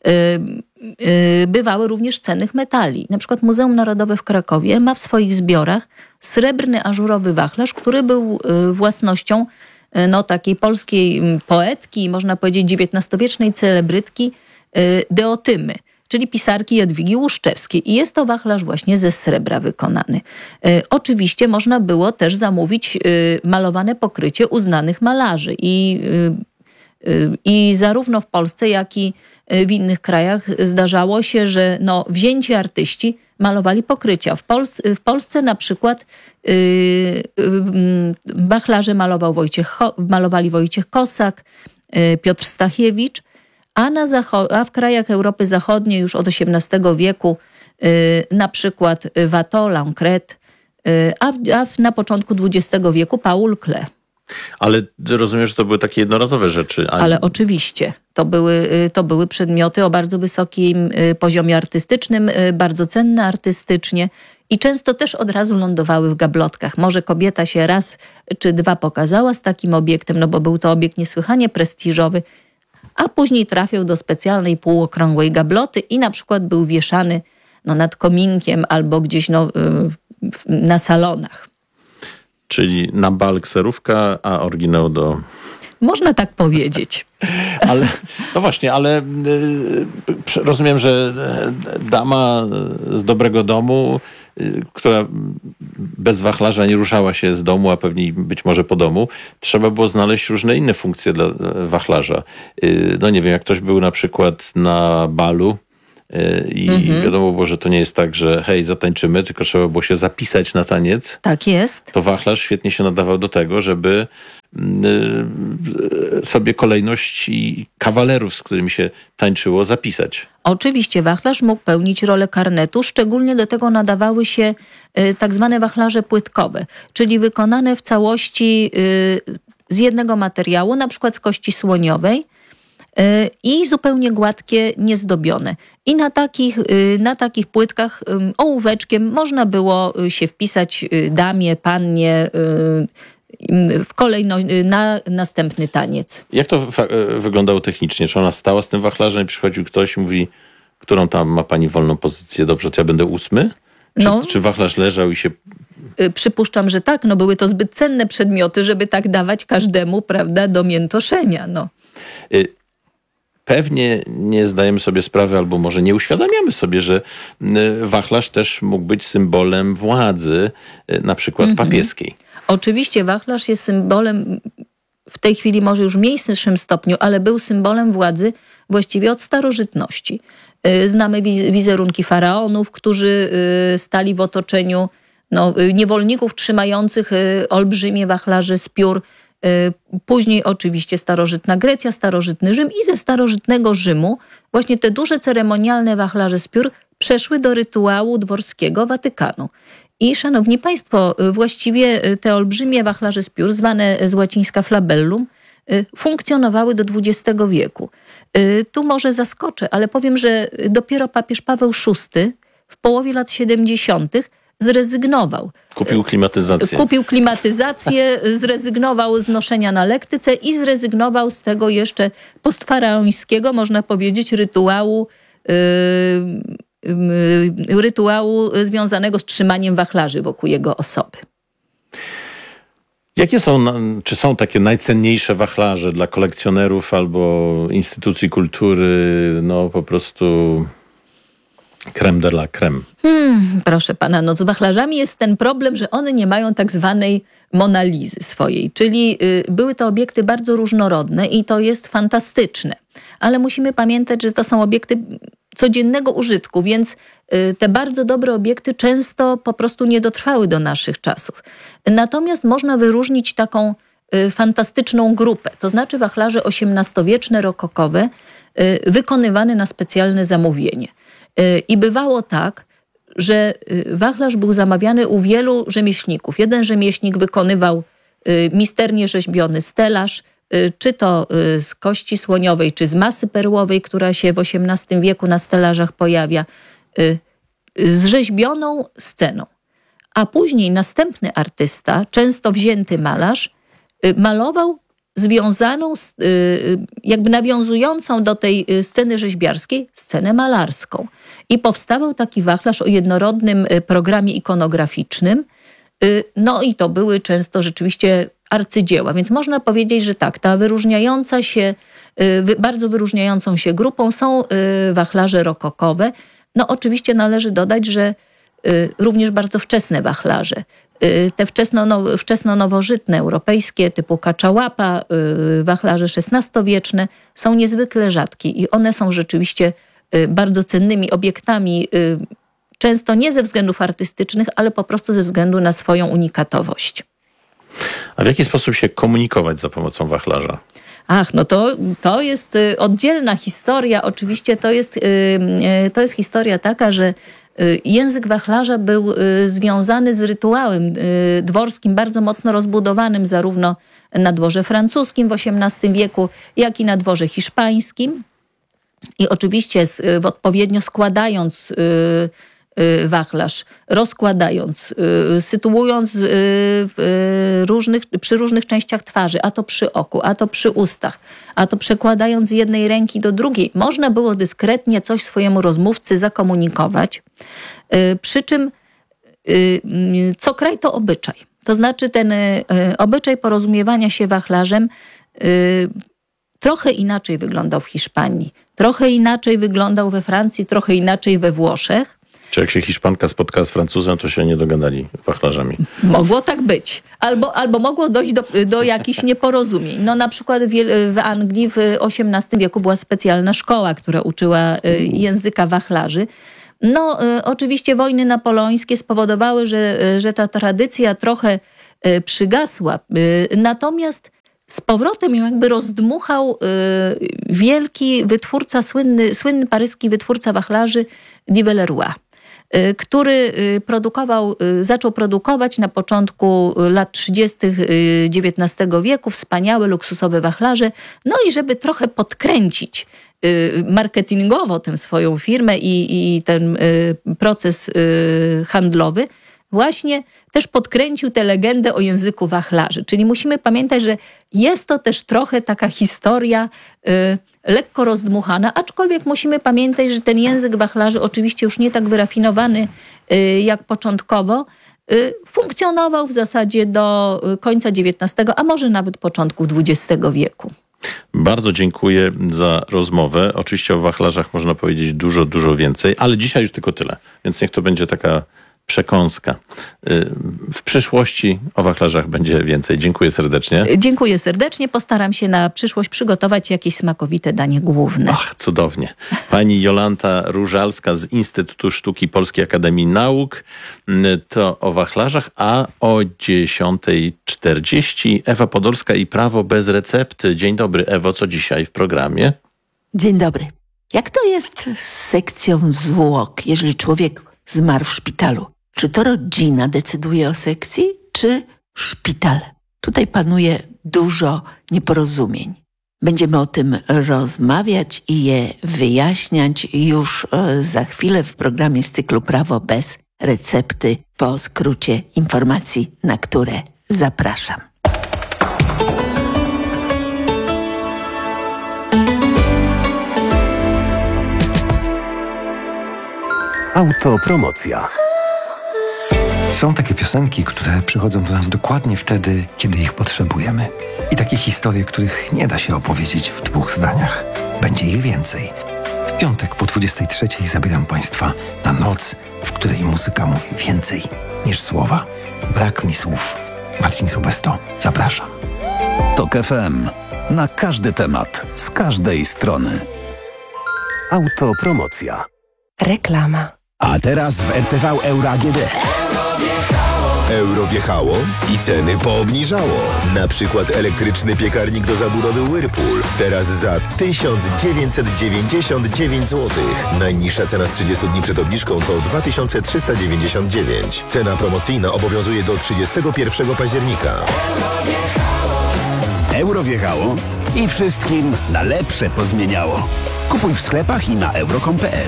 Bywały również z cennych metali. Na przykład Muzeum Narodowe w Krakowie ma w swoich zbiorach srebrny ażurowy wachlarz, który był własnością takiej polskiej poetki, można powiedzieć XIX-wiecznej celebrytki Deotymy, czyli pisarki Jadwigi Łuszczewskiej. I jest to wachlarz właśnie ze srebra wykonany. Oczywiście można było też zamówić malowane pokrycie u znanych malarzy. I zarówno w Polsce, jak i w innych krajach zdarzało się, że wzięci artyści malowali pokrycia. W Polsce na przykład wachlarze malowali Wojciech Kosak, Piotr Stachiewicz, a w krajach Europy Zachodniej już od XVIII wieku na przykład Watteau, Lancret, a na początku XX wieku Paul Klee. Ale rozumiem, że to były takie jednorazowe rzeczy. Ale oczywiście. To były przedmioty o bardzo wysokim poziomie artystycznym, bardzo cenne artystycznie i często też od razu lądowały w gablotkach. Może kobieta się raz czy dwa pokazała z takim obiektem, bo był to obiekt niesłychanie prestiżowy, a później trafił do specjalnej półokrągłej gabloty i na przykład był wieszany nad kominkiem albo gdzieś na salonach. Czyli na bal kserówka, a oryginał do... Można tak powiedzieć. Ale, no właśnie, ale rozumiem, że dama z dobrego domu która bez wachlarza nie ruszała się z domu, a pewnie być może po domu, trzeba było znaleźć różne inne funkcje dla wachlarza. No nie wiem, jak ktoś był na przykład na balu i wiadomo było, że to nie jest tak, że hej, zatańczymy, tylko trzeba było się zapisać na taniec. Tak jest. To wachlarz świetnie się nadawał do tego, żeby sobie kolejność i kawalerów, z którymi się tańczyło, zapisać. Oczywiście wachlarz mógł pełnić rolę karnetu, szczególnie do tego nadawały się tak zwane wachlarze płytkowe, czyli wykonane w całości z jednego materiału, na przykład z kości słoniowej, i zupełnie gładkie, niezdobione. I na takich płytkach ołóweczkiem można było się wpisać damie, pannie na następny taniec. Jak to wyglądało technicznie? Czy ona stała z tym wachlarzem i przychodził ktoś i mówi, którą tam ma pani wolną pozycję? Dobrze, to ja będę 8? Czy wachlarz leżał i się... Przypuszczam, że tak. No były to zbyt cenne przedmioty, żeby tak dawać każdemu, prawda, do miętoszenia. No. Pewnie nie zdajemy sobie sprawy, albo może nie uświadamiamy sobie, że wachlarz też mógł być symbolem władzy, na przykład papieskiej. Oczywiście wachlarz jest symbolem, w tej chwili może już w mniejszym stopniu, ale był symbolem władzy właściwie od starożytności. Znamy wizerunki faraonów, którzy stali w otoczeniu niewolników trzymających olbrzymie wachlarze z piór. Później oczywiście starożytna Grecja, starożytny Rzym i ze starożytnego Rzymu właśnie te duże ceremonialne wachlarze z piór przeszły do rytuału dworskiego Watykanu. I szanowni państwo, właściwie te olbrzymie wachlarze z piór, zwane z łacińska flabellum, funkcjonowały do XX wieku. Tu może zaskoczę, ale powiem, że dopiero papież Paweł VI w połowie lat 70. zrezygnował. Kupił klimatyzację, zrezygnował z noszenia na lektyce i zrezygnował z tego jeszcze postfaraońskiego, można powiedzieć, rytuału związanego z trzymaniem wachlarzy wokół jego osoby. Jakie są, czy są takie najcenniejsze wachlarze dla kolekcjonerów albo instytucji kultury, po prostu crème de la crème? Proszę pana, z wachlarzami jest ten problem, że one nie mają tak zwanej Monalizy swojej, czyli były to obiekty bardzo różnorodne i to jest fantastyczne. Ale musimy pamiętać, że to są obiekty codziennego użytku, więc te bardzo dobre obiekty często po prostu nie dotrwały do naszych czasów. Natomiast można wyróżnić taką fantastyczną grupę, to znaczy wachlarze XVIII-wieczne, rokokowe, wykonywane na specjalne zamówienie. I bywało tak, że wachlarz był zamawiany u wielu rzemieślników. Jeden rzemieślnik wykonywał misternie rzeźbiony stelaż, czy to z kości słoniowej, czy z masy perłowej, która się w XVIII wieku na stelażach pojawia, z rzeźbioną sceną. A później następny artysta, często wzięty malarz, malował związaną, jakby nawiązującą do tej sceny rzeźbiarskiej, scenę malarską. I powstawał taki wachlarz o jednorodnym programie ikonograficznym. I to były często rzeczywiście arcydzieła. Więc można powiedzieć, że tak, ta bardzo wyróżniającą się grupą są wachlarze rokokowe. Oczywiście należy dodać, że również bardzo wczesne wachlarze. Te wczesno-nowożytne, europejskie, typu Kaczałapa, wachlarze XVI-wieczne są niezwykle rzadkie i one są rzeczywiście bardzo cennymi obiektami, często nie ze względów artystycznych, ale po prostu ze względu na swoją unikatowość. A w jaki sposób się komunikować za pomocą wachlarza? To jest oddzielna historia. Oczywiście to jest historia taka, że język wachlarza był związany z rytuałem dworskim, bardzo mocno rozbudowanym zarówno na dworze francuskim w XVIII wieku, jak i na dworze hiszpańskim. I oczywiście odpowiednio składając wachlarz, rozkładając, sytuując przy różnych częściach twarzy, a to przy oku, a to przy ustach, a to przekładając z jednej ręki do drugiej, można było dyskretnie coś swojemu rozmówcy zakomunikować, przy czym co kraj to obyczaj. To znaczy ten obyczaj porozumiewania się wachlarzem trochę inaczej wyglądał w Hiszpanii, trochę inaczej wyglądał we Francji, trochę inaczej we Włoszech. Czy jak się Hiszpanka spotkała z Francuzem, to się nie dogadali wachlarzami? Mogło tak być. Albo mogło dojść do jakichś nieporozumień. No na przykład w Anglii w XVIII wieku była specjalna szkoła, która uczyła języka wachlarzy. No oczywiście wojny napoleońskie spowodowały, że ta tradycja trochę przygasła. Natomiast z powrotem ją jakby rozdmuchał wielki wytwórca, słynny paryski wytwórca wachlarzy Nivelleroy, który zaczął produkować na początku lat 30. XIX wieku wspaniałe, luksusowe wachlarze. No i żeby trochę podkręcić marketingowo tę swoją firmę i ten proces handlowy, właśnie też podkręcił tę legendę o języku wachlarzy. Czyli musimy pamiętać, że jest to też trochę taka historia lekko rozdmuchana, aczkolwiek musimy pamiętać, że ten język wachlarzy, oczywiście już nie tak wyrafinowany jak początkowo, funkcjonował w zasadzie do końca XIX, a może nawet początku XX wieku. Bardzo dziękuję za rozmowę. Oczywiście o wachlarzach można powiedzieć dużo, dużo więcej, ale dzisiaj już tylko tyle. Więc niech to będzie taka przekąska. W przyszłości o wachlarzach będzie więcej. Dziękuję serdecznie. Dziękuję serdecznie. Postaram się na przyszłość przygotować jakieś smakowite danie główne. Ach, cudownie. Pani Jolanta Różalska z Instytutu Sztuki Polskiej Akademii Nauk. To o wachlarzach, a o 10:40 Ewa Podolska i Prawo bez recepty. Dzień dobry, Ewo. Co dzisiaj w programie? Dzień dobry. Jak to jest z sekcją zwłok, jeżeli człowiek zmarł w szpitalu? Czy to rodzina decyduje o sekcji, czy szpital? Tutaj panuje dużo nieporozumień. Będziemy o tym rozmawiać i je wyjaśniać już za chwilę w programie z cyklu Prawo bez recepty, po skrócie informacji, na które zapraszam. Autopromocja. Są takie piosenki, które przychodzą do nas dokładnie wtedy, kiedy ich potrzebujemy. I takie historie, których nie da się opowiedzieć w 2 zdaniach. Będzie ich więcej. W piątek po 23:00 zabieram Państwa na noc, w której muzyka mówi więcej niż słowa. Brak mi słów. Marcin Sobesto, zapraszam. TOK FM. Na każdy temat, z każdej strony. Autopromocja. Reklama. A teraz w RTV Euro AGD. Euro wjechało i ceny poobniżało. Na przykład elektryczny piekarnik do zabudowy Whirlpool. Teraz za 1999 zł. Najniższa cena z 30 dni przed obniżką to 2399. Cena promocyjna obowiązuje do 31 października. Euro wjechało i wszystkim na lepsze pozmieniało. Kupuj w sklepach i na euro.com.pl.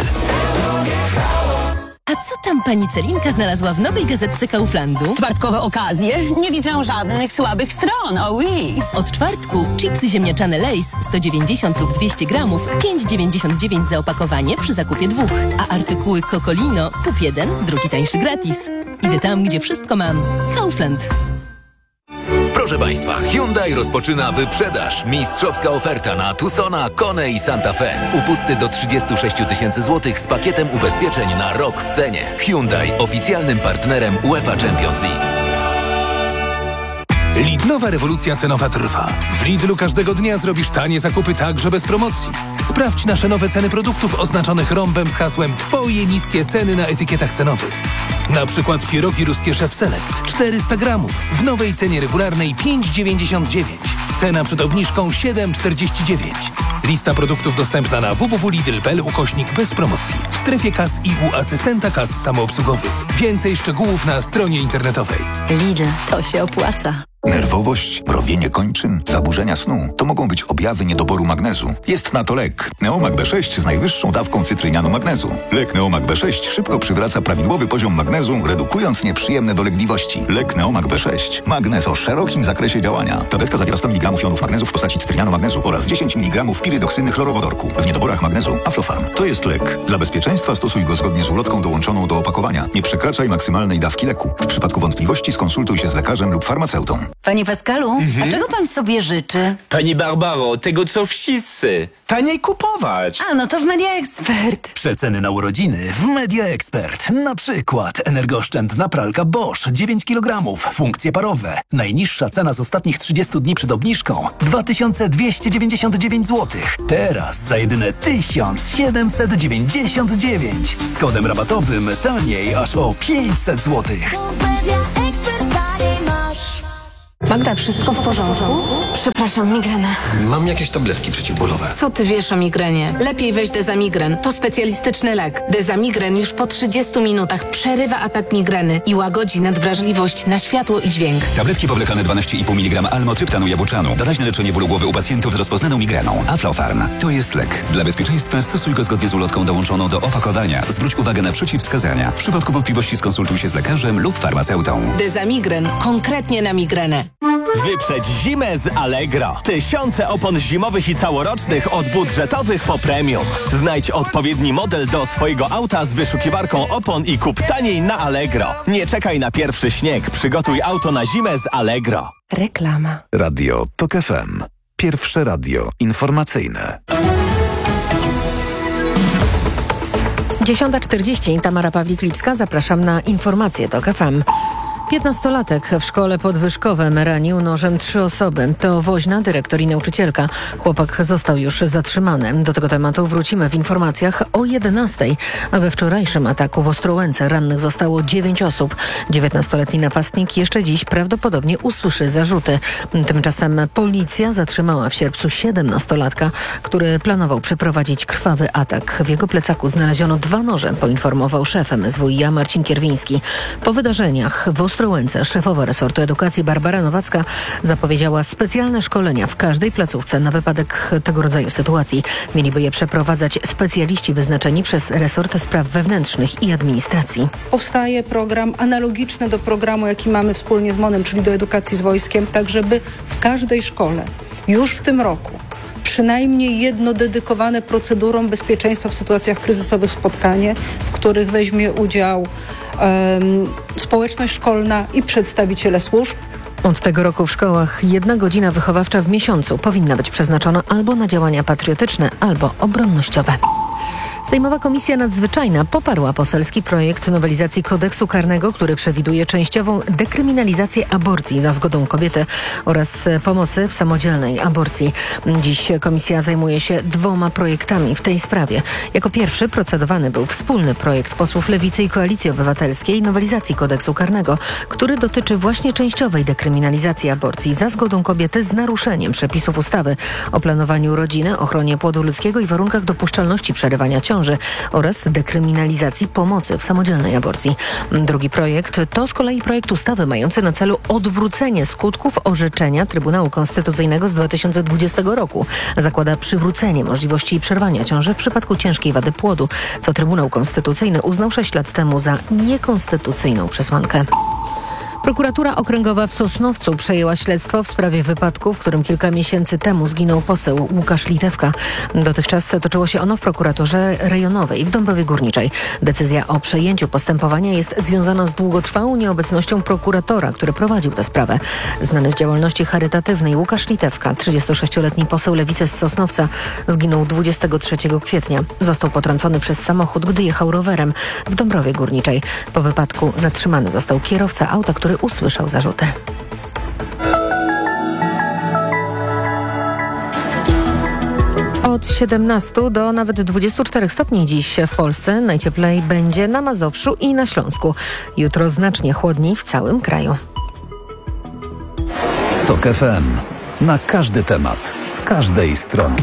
A co tam pani Celinka znalazła w nowej gazetce Kauflandu? Czwartkowe okazje? Nie widzę żadnych słabych stron, oui. Od czwartku chipsy ziemniaczane Lay's 190 lub 200 gramów, 5,99 za opakowanie przy zakupie 2. A artykuły Cocolino, kup 1, drugi tańszy gratis. Idę tam, gdzie wszystko mam. Kaufland. Proszę Państwa, Hyundai rozpoczyna wyprzedaż. Mistrzowska oferta na Tucsona, Kone i Santa Fe. Upusty do 36 000 złotych z pakietem ubezpieczeń na rok w cenie. Hyundai, oficjalnym partnerem UEFA Champions League. Lidlowa rewolucja cenowa trwa. W Lidlu każdego dnia zrobisz tanie zakupy także bez promocji. Sprawdź nasze nowe ceny produktów oznaczonych rąbem z hasłem Twoje niskie ceny na etykietach cenowych. Na przykład pierogi ruskie Chef Select 400 gramów w nowej cenie regularnej 5,99. Cena przed obniżką 7,49. Lista produktów dostępna na www.lidl.pl / bez promocji. W strefie kas i u asystenta kas samoobsługowych. Więcej szczegółów na stronie internetowej. Lidl, to się opłaca. Nerwowość, mrowienie kończyn, zaburzenia snu to mogą być objawy niedoboru magnezu. Jest na to lek. Neomag B6 z najwyższą dawką cytrynianu magnezu. Lek Neomag B6 szybko przywraca prawidłowy poziom magnezu, redukując nieprzyjemne dolegliwości. Lek Neomag B6. Magnez o szerokim zakresie działania. Tabletka zawiera 100 mg jonów magnezu w postaci cytrynianu magnezu oraz 10 mg pirydoksyny chlorowodorku. W niedoborach magnezu Aflofarm. To jest lek. Dla bezpieczeństwa stosuj go zgodnie z ulotką dołączoną do opakowania. Nie przekraczaj maksymalnej dawki leku. W przypadku wątpliwości skonsultuj się z lekarzem lub farmaceutą. Panie Pascalu, a czego pan sobie życzy? Pani Barbaro, tego co wszyscy. Taniej kupować. A, no to w Media Expert. Przeceny na urodziny w Media Expert. Na przykład energooszczędna pralka Bosch 9 kg, funkcje parowe. Najniższa cena z ostatnich 30 dni przed obniżką 2299 zł. Teraz za jedyne 1799. Z kodem rabatowym taniej aż o 500 zł. Magda, wszystko w porządku? Przepraszam, migrena. Mam jakieś tabletki przeciwbólowe. Co ty wiesz o migrenie? Lepiej weź Dezamigren. To specjalistyczny lek. Dezamigren już po 30 minutach przerywa atak migreny i łagodzi nadwrażliwość na światło i dźwięk. Tabletki powlekane 12,5 mg almotryptanu jabłczanu. Doraźne leczenie bólu głowy u pacjentów z rozpoznaną migreną. Aflofarm. To jest lek. Dla bezpieczeństwa stosuj go zgodnie z ulotką dołączoną do opakowania. Zwróć uwagę na przeciwwskazania. W przypadku wątpliwości skonsultuj się z lekarzem lub farmaceutą. Dezamigren. Konkretnie na migrenę. Wyprzedź zimę z Allegro. Tysiące opon zimowych i całorocznych od budżetowych po premium. Znajdź odpowiedni model do swojego auta z wyszukiwarką opon i kup taniej na Allegro. Nie czekaj na pierwszy śnieg. Przygotuj auto na zimę z Allegro. Reklama. Radio TOK FM. Pierwsze radio informacyjne. 10:40. Tamara Pawlik-Lipska. Zapraszam na informacje TOK FM. 15-latek w szkole podwyżkowym ranił nożem 3 osoby. To woźna, dyrektor i nauczycielka. Chłopak został już zatrzymany. Do tego tematu wrócimy w informacjach o 11:00. A we wczorajszym ataku w Ostrołęce rannych zostało 9 osób. 19-letni napastnik jeszcze dziś prawdopodobnie usłyszy zarzuty. Tymczasem policja zatrzymała w sierpcu 17-latka, który planował przeprowadzić krwawy atak. W jego plecaku znaleziono 2 noże, poinformował szef MSWiA Marcin Kierwiński. Po wydarzeniach w Ostrołęce szefowa resortu edukacji Barbara Nowacka zapowiedziała specjalne szkolenia w każdej placówce na wypadek tego rodzaju sytuacji. Mieliby je przeprowadzać specjaliści wyznaczeni przez resort spraw wewnętrznych i administracji. Powstaje program analogiczny do programu, jaki mamy wspólnie z MON-em, czyli do edukacji z wojskiem, tak żeby w każdej szkole już w tym roku przynajmniej jedno dedykowane procedurom bezpieczeństwa w sytuacjach kryzysowych spotkanie, w których weźmie udział społeczność szkolna i przedstawiciele służb. Od tego roku w szkołach 1 godzina wychowawcza w miesiącu powinna być przeznaczona albo na działania patriotyczne, albo obronnościowe. Sejmowa Komisja Nadzwyczajna poparła poselski projekt nowelizacji kodeksu karnego, który przewiduje częściową dekryminalizację aborcji za zgodą kobiety oraz pomocy w samodzielnej aborcji. Dziś komisja zajmuje się 2 projektami w tej sprawie. Jako pierwszy procedowany był wspólny projekt posłów Lewicy i Koalicji Obywatelskiej nowelizacji kodeksu karnego, który dotyczy właśnie częściowej dekryminalizacji aborcji za zgodą kobiety z naruszeniem przepisów ustawy o planowaniu rodziny, ochronie płodu ludzkiego i warunkach dopuszczalności przerywania ciąży oraz dekryminalizacji pomocy w samodzielnej aborcji. Drugi projekt to z kolei projekt ustawy mający na celu odwrócenie skutków orzeczenia Trybunału Konstytucyjnego z 2020 roku. Zakłada przywrócenie możliwości przerwania ciąży w przypadku ciężkiej wady płodu, co Trybunał Konstytucyjny uznał 6 lat temu za niekonstytucyjną przesłankę. Prokuratura Okręgowa w Sosnowcu przejęła śledztwo w sprawie wypadku, w którym kilka miesięcy temu zginął poseł Łukasz Litewka. Dotychczas toczyło się ono w prokuraturze rejonowej w Dąbrowie Górniczej. Decyzja o przejęciu postępowania jest związana z długotrwałą nieobecnością prokuratora, który prowadził tę sprawę. Znany z działalności charytatywnej Łukasz Litewka, 36-letni poseł Lewicy z Sosnowca, zginął 23 kwietnia. Został potrącony przez samochód, gdy jechał rowerem w Dąbrowie Górniczej. Po wypadku zatrzymany został kierowca auta, który usłyszał zarzuty. Od 17 do nawet 24 stopni dziś w Polsce. Najcieplej będzie na Mazowszu i na Śląsku. Jutro znacznie chłodniej w całym kraju. TOK FM. Na każdy temat, z każdej strony.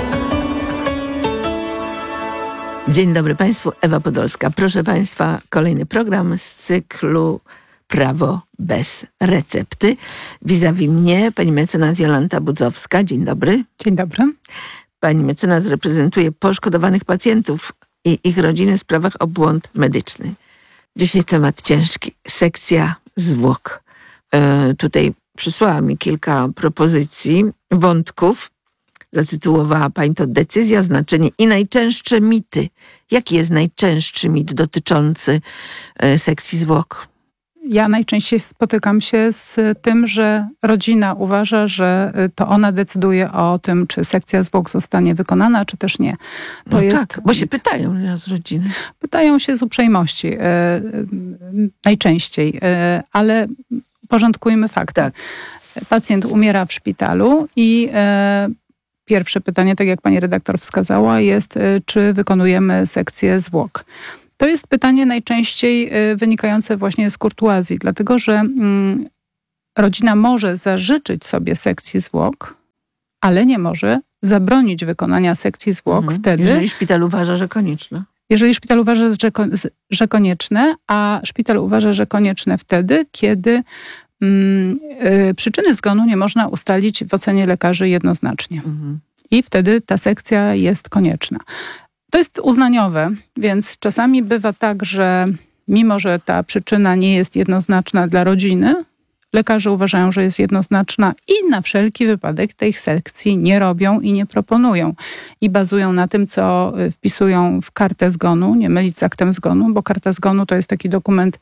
Dzień dobry Państwu, Ewa Podolska. Proszę Państwa, kolejny program z cyklu Prawo bez recepty. Vis-a-vis mnie pani mecenas Jolanta Budzowska. Dzień dobry. Dzień dobry. Pani mecenas reprezentuje poszkodowanych pacjentów i ich rodziny w sprawach o błąd medyczny. Dzisiaj temat ciężki. Sekcja zwłok. Tutaj przysłała mi kilka propozycji, wątków. Zatytułowała pani to decyzja, znaczenie i najczęstsze mity. Jaki jest najczęstszy mit dotyczący sekcji zwłok? Ja najczęściej spotykam się z tym, że rodzina uważa, że to ona decyduje o tym, czy sekcja zwłok zostanie wykonana, czy też nie. To jest... Tak, bo się pytają z rodziny. Pytają się z uprzejmości najczęściej, ale porządkujmy fakty. Tak. Pacjent umiera w szpitalu i pierwsze pytanie, tak jak pani redaktor wskazała, jest, czy wykonujemy sekcję zwłok. To jest pytanie najczęściej wynikające właśnie z kurtuazji, dlatego że rodzina może zażyczyć sobie sekcji zwłok, ale nie może zabronić wykonania sekcji zwłok wtedy... Jeżeli szpital uważa, że konieczne. Jeżeli szpital uważa, że konieczne, a szpital uważa, że konieczne wtedy, kiedy przyczyny zgonu nie można ustalić w ocenie lekarzy jednoznacznie. I wtedy ta sekcja jest konieczna. To jest uznaniowe, więc czasami bywa tak, że mimo, że ta przyczyna nie jest jednoznaczna dla rodziny, lekarze uważają, że jest jednoznaczna i na wszelki wypadek tej sekcji nie robią i nie proponują. I bazują na tym, co wpisują w kartę zgonu, nie mylić z aktem zgonu, bo karta zgonu to jest taki dokument,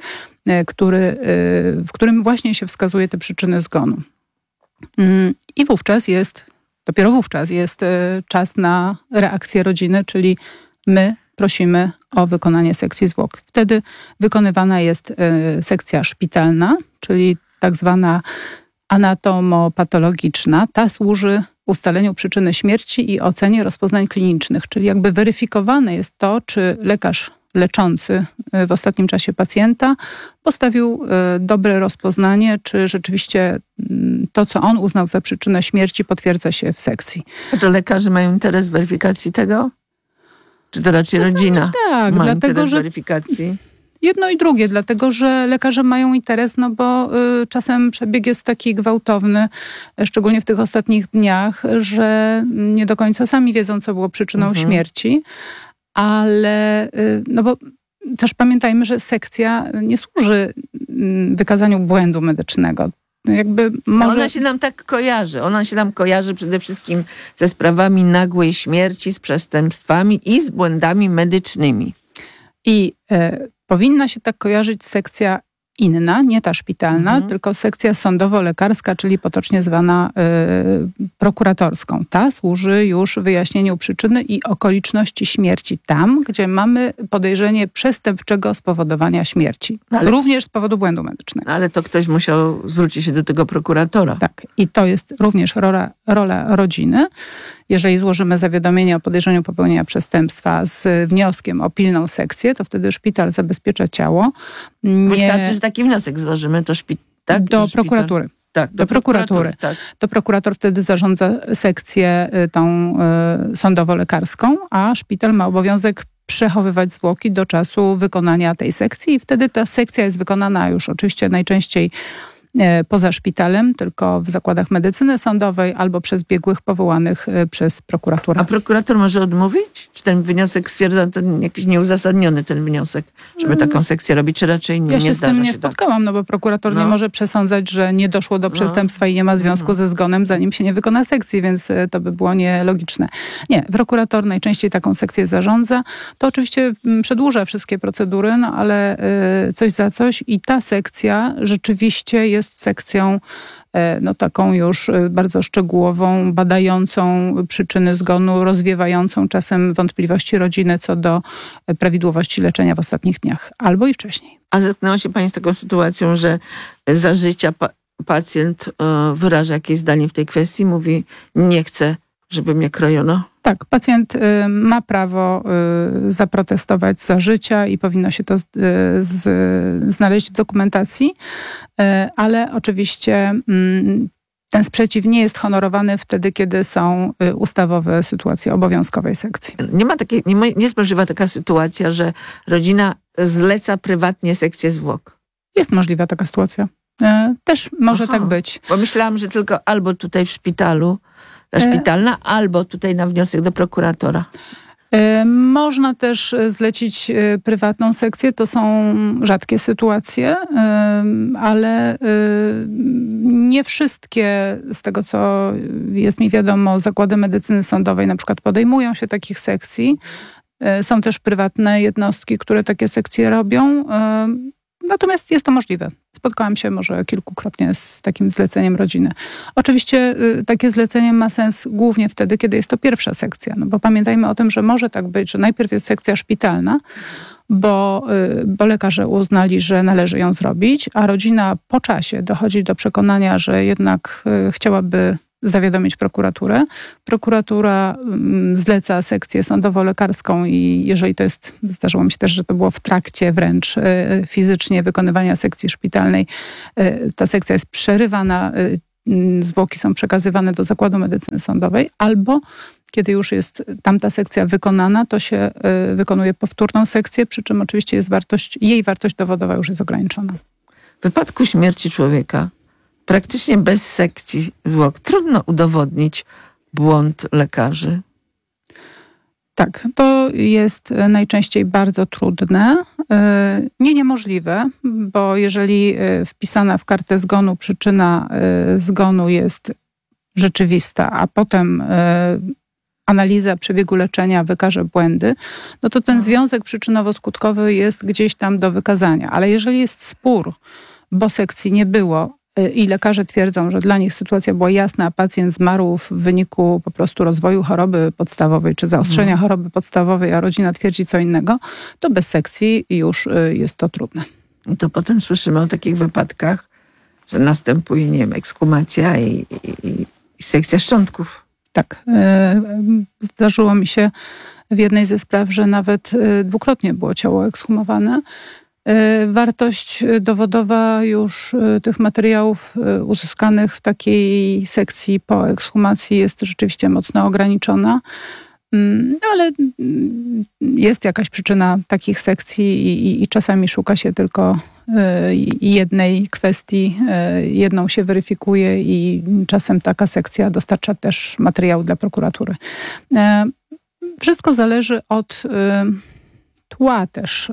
w którym właśnie się wskazuje te przyczyny zgonu. I dopiero wówczas jest czas na reakcję rodziny, czyli my prosimy o wykonanie sekcji zwłok. Wtedy wykonywana jest sekcja szpitalna, czyli tak zwana anatomopatologiczna. Ta służy ustaleniu przyczyny śmierci i ocenie rozpoznań klinicznych, czyli jakby weryfikowane jest to, czy lekarz leczący w ostatnim czasie pacjenta postawił dobre rozpoznanie, czy rzeczywiście to, co on uznał za przyczynę śmierci, potwierdza się w sekcji. A to lekarze mają interes w weryfikacji tego? Czy to raczej rodzina ma interes w weryfikacji? Jedno i drugie, dlatego że lekarze mają interes, no bo czasem przebieg jest taki gwałtowny, szczególnie w tych ostatnich dniach, że nie do końca sami wiedzą, co było przyczyną śmierci. Ale, no bo też pamiętajmy, że sekcja nie służy wykazaniu błędu medycznego. Ona się nam tak kojarzy. Ona się nam kojarzy przede wszystkim ze sprawami nagłej śmierci, z przestępstwami i z błędami medycznymi. I powinna się tak kojarzyć sekcja inna, nie ta szpitalna, tylko sekcja sądowo-lekarska, czyli potocznie zwana prokuratorską. Ta służy już wyjaśnieniu przyczyny i okoliczności śmierci tam, gdzie mamy podejrzenie przestępczego spowodowania śmierci. Również z powodu błędu medycznego. Ale to ktoś musiał zwrócić się do tego prokuratora. Tak. I to jest również rola rodziny. Jeżeli złożymy zawiadomienie o podejrzeniu popełnienia przestępstwa z wnioskiem o pilną sekcję, to wtedy szpital zabezpiecza ciało. Wystarczy, że taki wniosek złożymy, to tak? Do prokuratury. Tak, do prokuratury. Tak. To prokurator wtedy zarządza sekcję tą sądowo-lekarską, a szpital ma obowiązek przechowywać zwłoki do czasu wykonania tej sekcji i wtedy ta sekcja jest wykonana już oczywiście najczęściej poza szpitalem, tylko w zakładach medycyny sądowej albo przez biegłych powołanych przez prokuraturę. A prokurator może odmówić? Czy ten wniosek stwierdza ten jakiś nieuzasadniony ten wniosek, żeby taką sekcję robić, czy raczej nie? Ja się z tym nie spotkałam, no bo prokurator nie może przesądzać, że nie doszło do przestępstwa i nie ma związku ze zgonem, zanim się nie wykona sekcji, więc to by było nielogiczne. Nie, prokurator najczęściej taką sekcję zarządza. To oczywiście przedłuża wszystkie procedury, no ale coś za coś i ta sekcja rzeczywiście jest sekcją taką już bardzo szczegółową, badającą przyczyny zgonu, rozwiewającą czasem wątpliwości rodziny co do prawidłowości leczenia w ostatnich dniach, albo i wcześniej. A zetknęła się pani z taką sytuacją, że za życia pacjent wyraża jakieś zdanie w tej kwestii, mówi, nie chcę, żeby mnie krojono? Tak, pacjent ma prawo zaprotestować za życia i powinno się to znaleźć w dokumentacji, ale oczywiście ten sprzeciw nie jest honorowany wtedy, kiedy są ustawowe sytuacje obowiązkowej sekcji. Nie jest możliwa taka sytuacja, że rodzina zleca prywatnie sekcję zwłok? Jest możliwa taka sytuacja. Też może tak być. Bo myślałam, że tylko albo tutaj w szpitalu, szpitalna, albo tutaj na wniosek do prokuratora. Można też zlecić prywatną sekcję. To są rzadkie sytuacje, ale nie wszystkie, z tego co jest mi wiadomo, zakłady medycyny sądowej na przykład podejmują się takich sekcji. Są też prywatne jednostki, które takie sekcje robią. Natomiast jest to możliwe. Spotkałam się może kilkukrotnie z takim zleceniem rodziny. Oczywiście takie zlecenie ma sens głównie wtedy, kiedy jest to pierwsza sekcja. No bo pamiętajmy o tym, że może tak być, że najpierw jest sekcja szpitalna, bo lekarze uznali, że należy ją zrobić, a rodzina po czasie dochodzi do przekonania, że jednak chciałaby zawiadomić prokuraturę. Prokuratura zleca sekcję sądowo-lekarską i jeżeli to jest, zdarzyło mi się też, że to było w trakcie wręcz fizycznie wykonywania sekcji szpitalnej, ta sekcja jest przerywana, zwłoki są przekazywane do Zakładu Medycyny Sądowej, albo kiedy już jest tamta sekcja wykonana, to się wykonuje powtórną sekcję, przy czym oczywiście jej wartość dowodowa już jest ograniczona. W wypadku śmierci człowieka praktycznie bez sekcji zwłok trudno udowodnić błąd lekarzy. Tak, to jest najczęściej bardzo trudne, nie niemożliwe, bo jeżeli wpisana w kartę zgonu przyczyna zgonu jest rzeczywista, a potem analiza przebiegu leczenia wykaże błędy, no to ten związek przyczynowo-skutkowy jest gdzieś tam do wykazania. Ale jeżeli jest spór, bo sekcji nie było, i lekarze twierdzą, że dla nich sytuacja była jasna, a pacjent zmarł w wyniku po prostu rozwoju choroby podstawowej czy zaostrzenia choroby podstawowej, a rodzina twierdzi co innego, to bez sekcji już jest to trudne. I to potem słyszymy o takich wypadkach, że następuje, nie wiem, ekshumacja i sekcja szczątków. Tak. Zdarzyło mi się w jednej ze spraw, że nawet dwukrotnie było ciało ekshumowane. Wartość dowodowa już tych materiałów uzyskanych w takiej sekcji po ekshumacji jest rzeczywiście mocno ograniczona, ale jest jakaś przyczyna takich sekcji i czasami szuka się tylko jednej kwestii, jedną się weryfikuje i czasem taka sekcja dostarcza też materiału dla prokuratury. Wszystko zależy od tła też,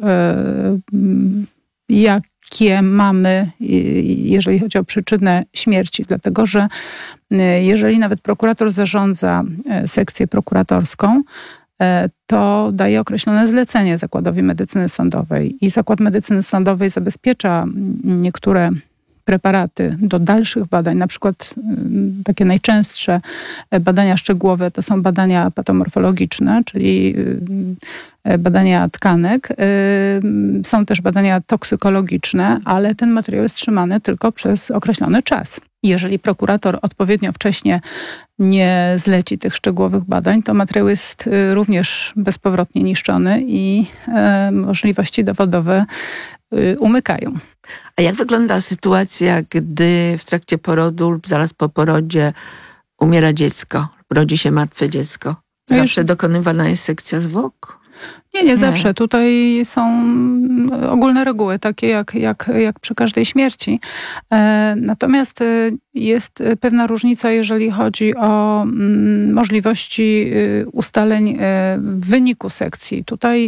jakie mamy, jeżeli chodzi o przyczynę śmierci. Dlatego, że jeżeli nawet prokurator zarządza sekcję prokuratorską, to daje określone zlecenie Zakładowi Medycyny Sądowej i Zakład Medycyny Sądowej zabezpiecza niektóre preparaty do dalszych badań, na przykład takie najczęstsze badania szczegółowe to są badania patomorfologiczne, czyli badania tkanek. Są też badania toksykologiczne, ale ten materiał jest trzymany tylko przez określony czas. Jeżeli prokurator odpowiednio wcześnie nie zleci tych szczegółowych badań, to materiał jest również bezpowrotnie niszczony i możliwości dowodowe umykają. A jak wygląda sytuacja, gdy w trakcie porodu lub zaraz po porodzie umiera dziecko, rodzi się martwe dziecko? Zawsze dokonywana jest sekcja zwłok? Nie zawsze. Tutaj są ogólne reguły, takie jak przy każdej śmierci. Natomiast jest pewna różnica, jeżeli chodzi o możliwości ustaleń w wyniku sekcji. Tutaj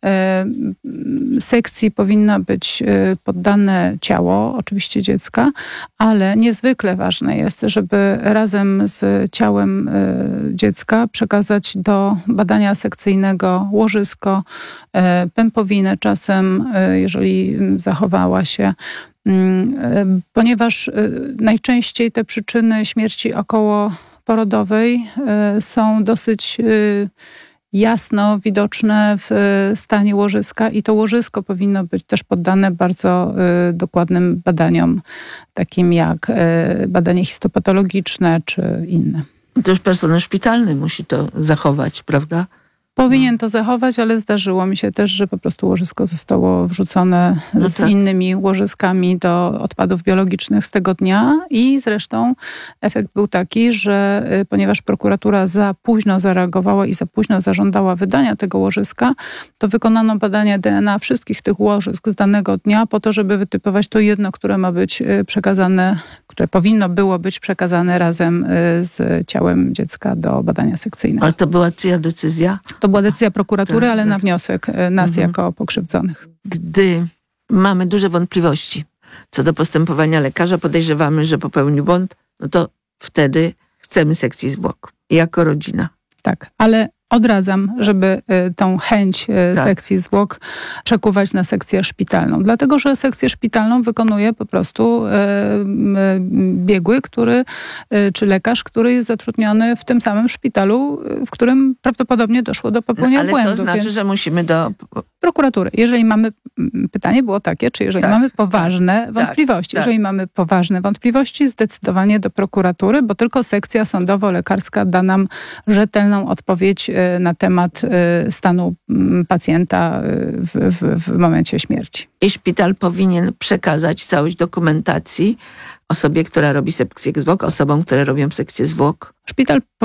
sekcji powinno być poddane ciało, oczywiście dziecka, ale niezwykle ważne jest, żeby razem z ciałem dziecka przekazać do badania sekcyjnego łożysko, pępowinę czasem, jeżeli zachowała się, ponieważ najczęściej te przyczyny śmierci okołoporodowej są dosyć jasno widoczne w stanie łożyska i to łożysko powinno być też poddane bardzo dokładnym badaniom, takim jak badanie histopatologiczne czy inne. To już personel szpitalny musi to zachować, prawda? Powinien to zachować, ale zdarzyło mi się też, że po prostu łożysko zostało wrzucone z innymi łożyskami do odpadów biologicznych z tego dnia i zresztą efekt był taki, że ponieważ prokuratura za późno zareagowała i za późno zażądała wydania tego łożyska, to wykonano badanie DNA wszystkich tych łożysk z danego dnia po to, żeby wytypować to jedno, które ma być przekazane, które powinno było być przekazane razem z ciałem dziecka do badania sekcyjnego. Ale to była czyja decyzja? To była decyzja prokuratury, ale na wniosek nas jako pokrzywdzonych. Gdy mamy duże wątpliwości co do postępowania lekarza, podejrzewamy, że popełnił błąd, no to wtedy chcemy sekcji zwłok. Jako rodzina. Tak, ale Odradzam, żeby tą chęć sekcji zwłok przekuwać na sekcję szpitalną. Dlatego, że sekcję szpitalną wykonuje po prostu biegły, czy lekarz, który jest zatrudniony w tym samym szpitalu, w którym prawdopodobnie doszło do popełnienia błędu. Ale to znaczy, że musimy do prokuratury. Jeżeli mamy, pytanie było takie, czy jeżeli mamy poważne wątpliwości. Jeżeli mamy poważne wątpliwości, zdecydowanie do prokuratury, bo tylko sekcja sądowo-lekarska da nam rzetelną odpowiedź na temat stanu pacjenta w momencie śmierci. I szpital powinien przekazać całość dokumentacji osobie, która robi sekcję zwłok, osobom, które robią sekcję zwłok. Szpital